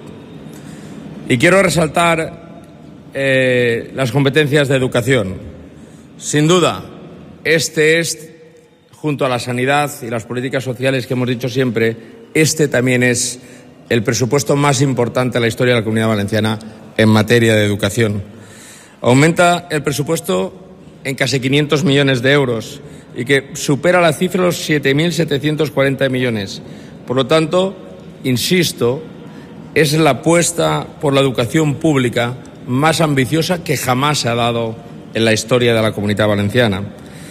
Y quiero resaltar las competencias de educación. Sin duda, este es, junto a la sanidad y las políticas sociales que hemos dicho siempre, este también es el presupuesto más importante de la historia de la Comunidad Valenciana en materia de educación. Aumenta el presupuesto en casi 500 millones de euros y que supera la cifra de los 7.740 millones. Por lo tanto, insisto, es la apuesta por la educación pública más ambiciosa que jamás se ha dado en la historia de la Comunidad Valenciana.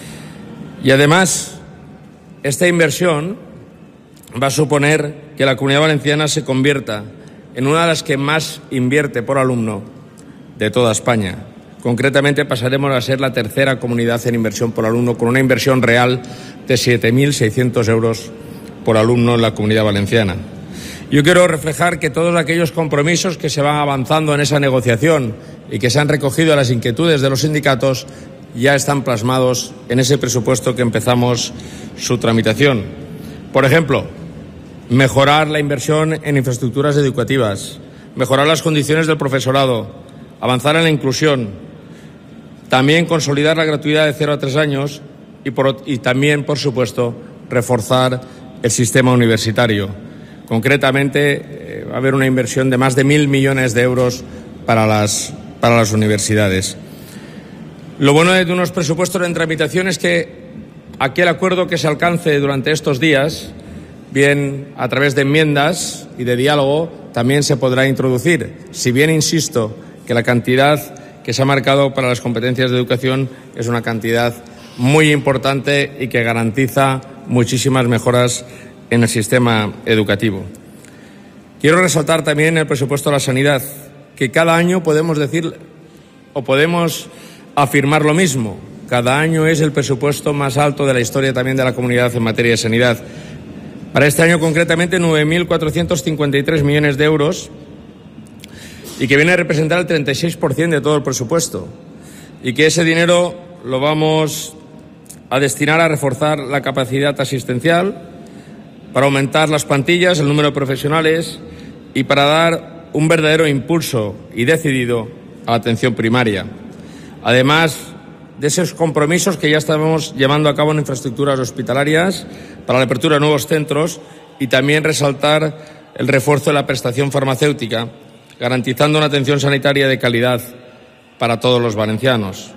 Y además, esta inversión va a suponer que la Comunidad Valenciana se convierta en una de las que más invierte por alumno de toda España. Concretamente pasaremos a ser la tercera comunidad en inversión por alumno, con una inversión real de 7.600 euros por alumno en la Comunidad Valenciana. Yo quiero reflejar que todos aquellos compromisos que se van avanzando en esa negociación y que se han recogido a las inquietudes de los sindicatos ya están plasmados en ese presupuesto que empezamos su tramitación. Por ejemplo, mejorar la inversión en infraestructuras educativas, mejorar las condiciones del profesorado, avanzar en la inclusión, también consolidar la gratuidad de 0 a 3 años y también, por supuesto, reforzar el sistema universitario. Concretamente, va a haber una inversión de más de 1.000 millones de euros para las universidades. Lo bueno de unos presupuestos en tramitación es que aquel acuerdo que se alcance durante estos días, bien a través de enmiendas y de diálogo, también se podrá introducir. Si bien insisto que la cantidad que se ha marcado para las competencias de educación es una cantidad muy importante y que garantiza muchísimas mejoras en el sistema educativo. Quiero resaltar también el presupuesto de la sanidad, que cada año podemos decir o podemos afirmar lo mismo. cada año es el presupuesto más alto de la historia también de la comunidad en materia de sanidad. Para este año concretamente 9.453 millones de euros y que viene a representar el 36% de todo el presupuesto y que ese dinero lo vamos a destinar a reforzar la capacidad asistencial, para aumentar las plantillas, el número de profesionales y para dar un verdadero impulso y decidido a la atención primaria. Además de esos compromisos que ya estamos llevando a cabo en infraestructuras hospitalarias para la apertura de nuevos centros y también resaltar el refuerzo de la prestación farmacéutica, garantizando una atención sanitaria de calidad para todos los valencianos.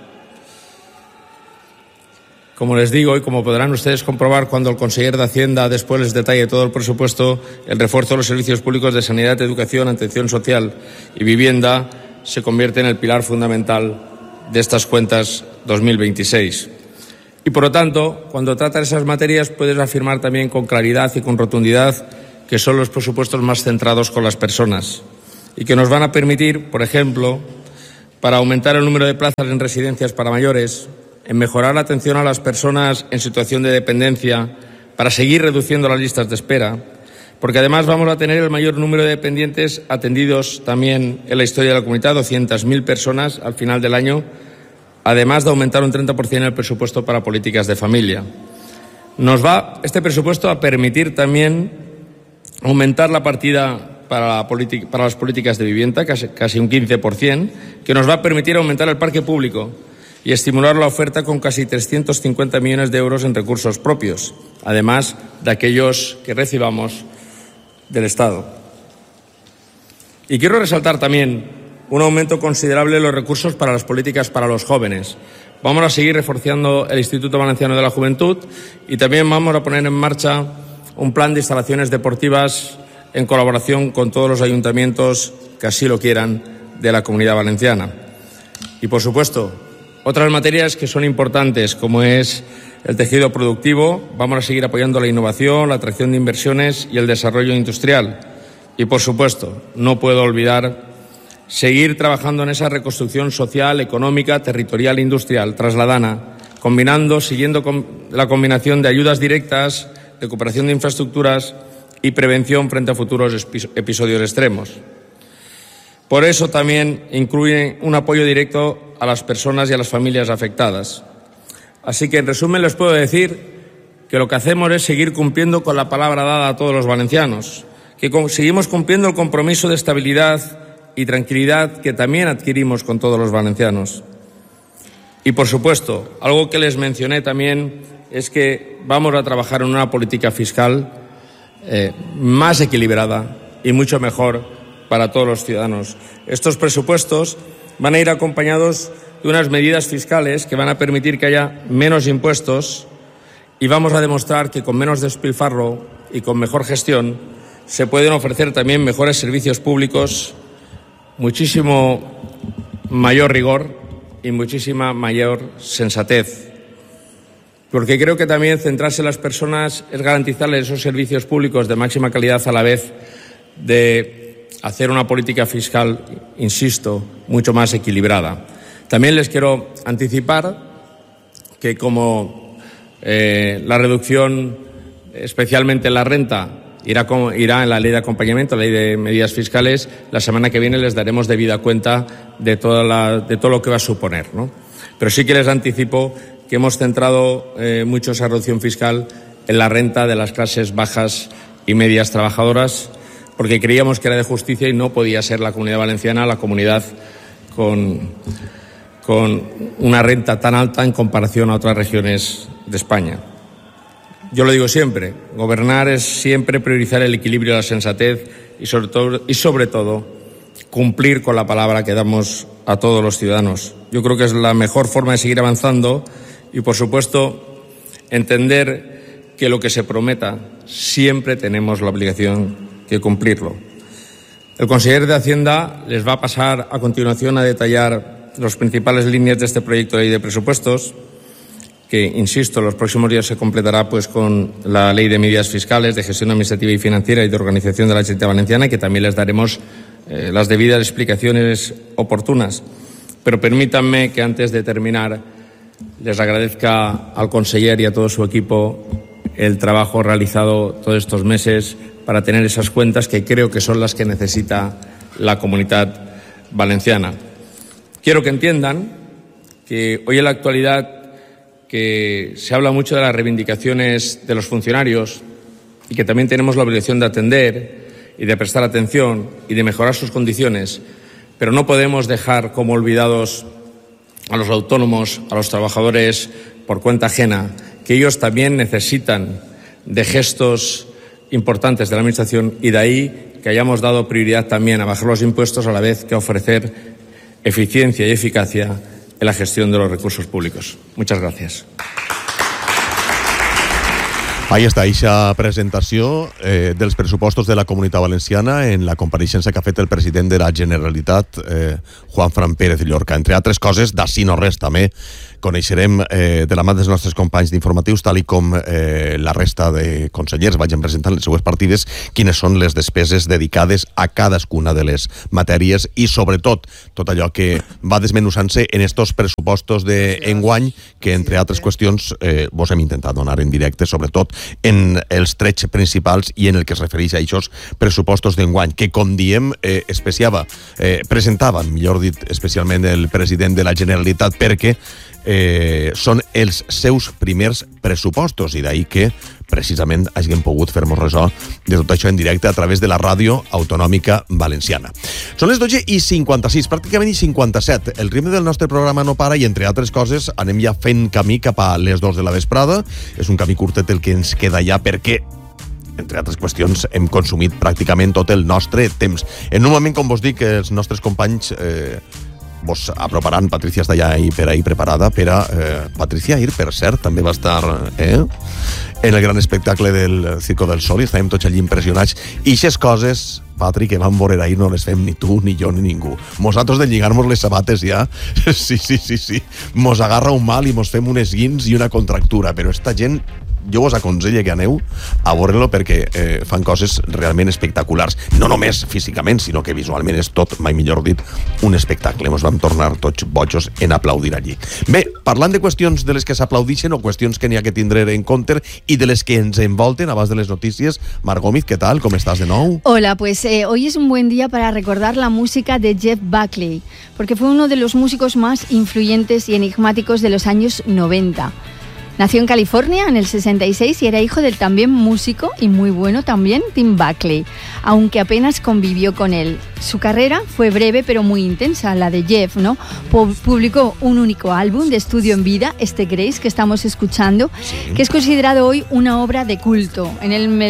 Como les digo, y como podrán ustedes comprobar cuando el consejero de Hacienda después les detalle todo el presupuesto, el refuerzo de los servicios públicos de sanidad, educación, atención social y vivienda se convierte en el pilar fundamental de estas cuentas 2026. Y, por lo tanto, cuando trata de esas materias, puedes afirmar también con claridad y con rotundidad que son los presupuestos más centrados con las personas y que nos van a permitir, por ejemplo, para aumentar el número de plazas en residencias para mayores, en mejorar la atención a las personas en situación de dependencia, para seguir reduciendo las listas de espera, porque además vamos a tener el mayor número de dependientes atendidos también en la historia de la comunidad, 200.000 personas al final del año, además de aumentar un 30% el presupuesto para políticas de familia. Nos va este presupuesto a permitir también aumentar la partida para las políticas de vivienda, casi un 15%, que nos va a permitir aumentar el parque público y estimular la oferta con casi 350 millones de euros en recursos propios, además de aquellos que recibamos del Estado. Y quiero resaltar también un aumento considerable de los recursos para las políticas para los jóvenes. Vamos a seguir reforzando el Instituto Valenciano de la Juventud y también vamos a poner en marcha un plan de instalaciones deportivas en colaboración con todos los ayuntamientos que así lo quieran de la Comunidad Valenciana. Y, por supuesto, otras materias que son importantes, como es el tejido productivo, vamos a seguir apoyando la innovación, la atracción de inversiones y el desarrollo industrial. Y, por supuesto, no puedo olvidar seguir trabajando en esa reconstrucción social, económica, territorial e industrial trasladana, siguiendo la combinación de ayudas directas, recuperación de infraestructuras y prevención frente a futuros episodios extremos. Por eso también incluye un apoyo directo a las personas y a las familias afectadas. Así que, en resumen, les puedo decir que lo que hacemos es seguir cumpliendo con la palabra dada a todos los valencianos, que seguimos cumpliendo el compromiso de estabilidad y tranquilidad que también adquirimos con todos los valencianos. Y, por supuesto, algo que les mencioné también es que vamos a trabajar en una política fiscal más equilibrada y mucho mejor para todos los ciudadanos. Estos presupuestos van a ir acompañados de unas medidas fiscales que van a permitir que haya menos impuestos y vamos a demostrar que con menos despilfarro y con mejor gestión se pueden ofrecer también mejores servicios públicos, muchísimo mayor rigor y muchísima mayor sensatez. Porque creo que también centrarse en las personas es garantizarles esos servicios públicos de máxima calidad a la vez de hacer una política fiscal, insisto, mucho más equilibrada. También les quiero anticipar que como la reducción, especialmente en la renta, irá en la ley de acompañamiento, la ley de medidas fiscales, la semana que viene les daremos debida cuenta de todo lo que va a suponer, ¿no? Pero sí que les anticipo que hemos centrado mucho esa reducción fiscal en la renta de las clases bajas y medias trabajadoras, porque creíamos que era de justicia y no podía ser la Comunidad Valenciana la comunidad con una renta tan alta en comparación a otras regiones de España. Yo lo digo siempre, gobernar es siempre priorizar el equilibrio y la sensatez y sobre todo cumplir con la palabra que damos a todos los ciudadanos. Yo creo que es la mejor forma de seguir avanzando y, por supuesto, entender que lo que se prometa siempre tenemos la obligación que cumplirlo. El consejero de Hacienda les va a pasar a continuación a detallar las principales líneas de este proyecto de ley de presupuestos, que, insisto, en los próximos días se completará con la ley de medidas fiscales, de gestión administrativa y financiera y de organización de la Generalitat Valenciana, que también les daremos las debidas explicaciones oportunas. Pero permítanme que, antes de terminar, les agradezca al conseller y a todo su equipo el trabajo realizado todos estos meses para tener esas cuentas que creo que son las que necesita la Comunitat Valenciana. Quiero que entiendan que hoy en la actualidad que se habla mucho de las reivindicaciones de los funcionarios y que también tenemos la obligación de atender y de prestar atención y de mejorar sus condiciones, pero no podemos dejar como olvidados a los autónomos, a los trabajadores por cuenta ajena, que ellos también necesitan de gestos importantes de la Administración y de ahí que hayamos dado prioridad también a bajar los impuestos a la vez que a ofrecer eficiencia y eficacia en la gestión de los recursos públicos. Muchas gracias. Ahí està, eixa presentació dels pressupostos de la Comunitat Valenciana en la compareixença que ha fet el president de la Generalitat, Juanfran Pérez Llorca. Entre altres coses, d'ací no res també, coneixerem de la mà dels nostres companys d'informatius, tal i com la resta de consellers vagin presentant les seues partides, quines són les despeses dedicades a cadascuna de les matèries i, sobretot, tot allò que va desmenussant-se en estos pressupostos d'enguany, que, entre altres qüestions, vos hem intentat donar en directe, sobretot en els trets principals i en el que es refereix a aquests pressupostos d'enguany, que, com diem, presentaven, millor dit, especialment el president de la Generalitat, perquè són els seus primers pressupostos i d'ahir que precisament hagin pogut fer-nos ressò de tot això en directe a través de la ràdio autonòmica valenciana. Són les 12:56, pràcticament 57. El ritme del nostre programa no para i, entre altres coses, anem ja fent camí cap a les 2 de la vesprada. És un camí curtet el que ens queda ja perquè, entre altres qüestions, hem consumit pràcticament tot el nostre temps. En un moment, com vos dic, els nostres companys vos aproparan. Patricia està ja per ahí preparada per a... Patricia Ahir, per cert, també va estar en el gran espectacle del Circo del Sol i estàvem tots allí impressionats. I aquestes coses, Patri, que vam veure ahir no les fem ni tu, ni jo, ni ningú. Nosaltres de lligar-nos les sabates ja, sí. Mos agarra un mal i mos fem un esguins i una contractura, però esta gent... Jo vos aconselle que aneu a veure-lo perquè fan coses realment espectaculars. No només físicament, sinó que visualment és tot, mai millor dit, un espectacle. Ens vam tornar tots bojos en aplaudir allí. Bé, parlant de qüestions de les que s'aplaudixen o qüestions que n'hi ha que tindre en compte i de les que ens envolten abans de les notícies, Mar Gómez, què tal? Com estàs de nou? Hola, pues hoy es un buen día para recordar la música de Jeff Buckley, porque fue uno de los músicos más influyentes y enigmáticos de los años 90. Nació en California en el 66 y era hijo del también músico y muy bueno también Tim Buckley, aunque apenas convivió con él. Su carrera fue breve pero muy intensa, la de Jeff, ¿no? Publicó un único álbum de estudio en vida, Grace, que estamos escuchando, que es considerado hoy una obra de culto. En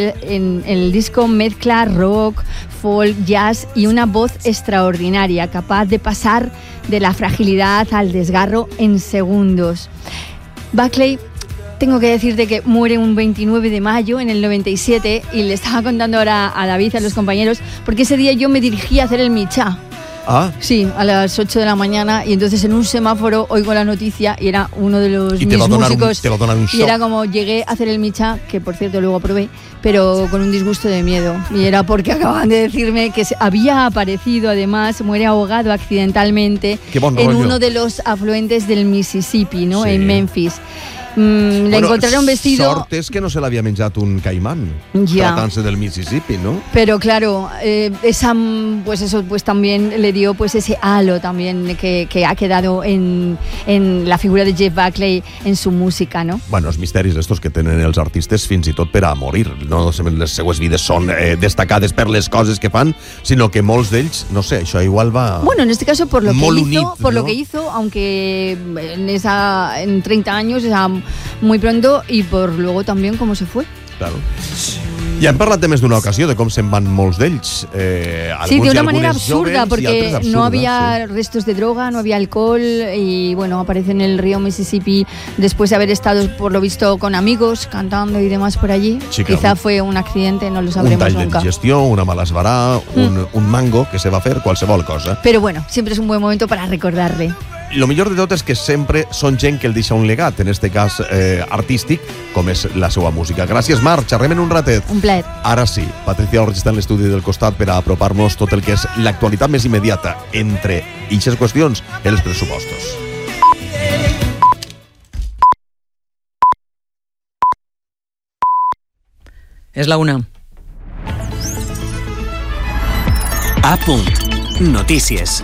el disco mezcla rock, folk, jazz y una voz extraordinaria, capaz de pasar de la fragilidad al desgarro en segundos. Buckley, tengo que decirte que muere un 29 de mayo en el 97 y le estaba contando ahora a David, a los compañeros, porque ese día yo me dirigí a hacer el Michá. Ah. Sí, a las 8 de la mañana y entonces en un semáforo oigo la noticia y era uno de los mis músicos y era como llegué a hacer el Michá, que por cierto luego aprobé, pero con un disgusto de miedo y era porque acababan de decirme que había aparecido, además muere ahogado accidentalmente en uno de los afluentes del Mississippi, ¿no? Sí. En Memphis. Le encontraron vestido... Sort és que no se l'havia menjat un caimán, tratándose del Mississippi, ¿no? Pero claro, pues también le dio pues ese halo también que ha quedado en la figura de Jeff Buckley en su música, ¿no? Bueno, els misteris estos que tenen els artistes fins i tot per a morir. No les seues vides són destacades per les coses que fan, sinó que molts d'ells, no sé, això igual va... Bueno, en este caso por lo que hizo, unit, lo que hizo, aunque en 30 años muy pronto y por luego también cómo se fue. Claro. Ja hem parlat de més d'una ocasió de com se'n van molts d'ells. Sí, de una manera absurda, porque no había restos de droga, no había alcohol y bueno, aparece en el río Mississippi después de haber estado, por lo visto, con amigos, cantando y demás por allí. Chica, quizá fue un accidente, no lo sabremos nunca. Un tall d'indigestió, una mala esbarà, un mango que se va fer, qualsevol cosa. Pero bueno, siempre es un buen momento para recordarle. Lo millor de tot és que sempre són gent que el deixa un legat, en este cas artístic, com és la seva música. Gràcies, Marc, xerrem en un ratet. Un plaer. Ara sí, Patricia Orge està en l'estudi del costat per a apropar-nos tot el que és l'actualitat més immediata entre ixes qüestions i els pressupostos. És la 1. A punt. Notícies.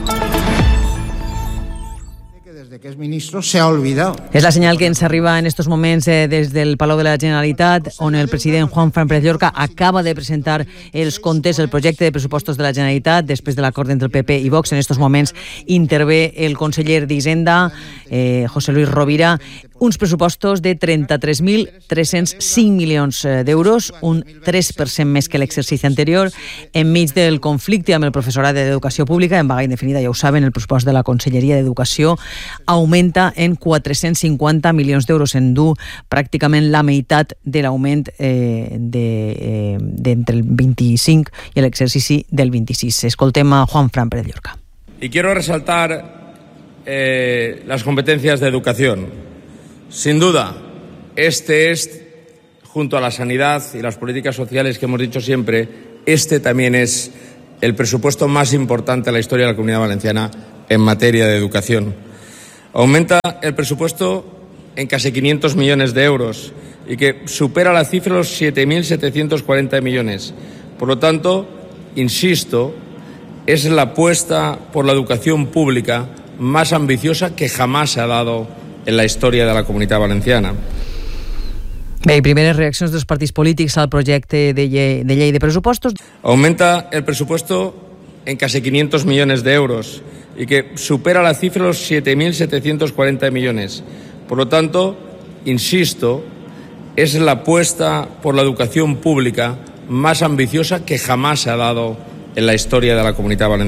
Desde que es ministro se ha olvidado. És la senyal que ens arriba en estos moments des del Palau de la Generalitat, on el president Juanfran Pérez Llorca acaba de presentar els comptes, el projecte de pressupostos de la Generalitat, després de l'acord entre el PP i Vox. En estos moments intervé el conseller d'Hisenda, José Luis Rovira, uns pressupostos de 33.305 milions d'euros, un 3% més que l'exercici anterior, enmig del conflicte amb el professorat d'Educació Pública. En vaga indefinida, ja ho saben, el pressupost de la Conselleria d'Educació augmenta en 450 milions d'euros, en dur pràcticament la meitat de l'augment d'entre el 25 i l'exercici del 26. Escoltem a Juanfran Pérez Llorca. Y quiero resaltar las competencias de educación. Sin duda, este es, junto a la sanidad y las políticas sociales que hemos dicho siempre, este también es el presupuesto más importante de la historia de la Comunidad Valenciana en materia de educación. Aumenta el presupuesto en casi 500 millones de euros y que supera la cifra de los 7.740 millones. Por lo tanto, insisto, es la apuesta por la educación pública más ambiciosa que jamás se ha dado en la història de la Comunitat Valenciana. Bé, i primeres reaccions dels partits polítics al projecte de llei de pressupostos. Aumenta el presupuesto en casi 500 millones de euros y que supera la cifra de los 7.740 millones. Por lo tanto, insisto, es la apuesta por la educación pública más ambiciosa que jamás se ha dado en la història de la Comunitat Valenciana.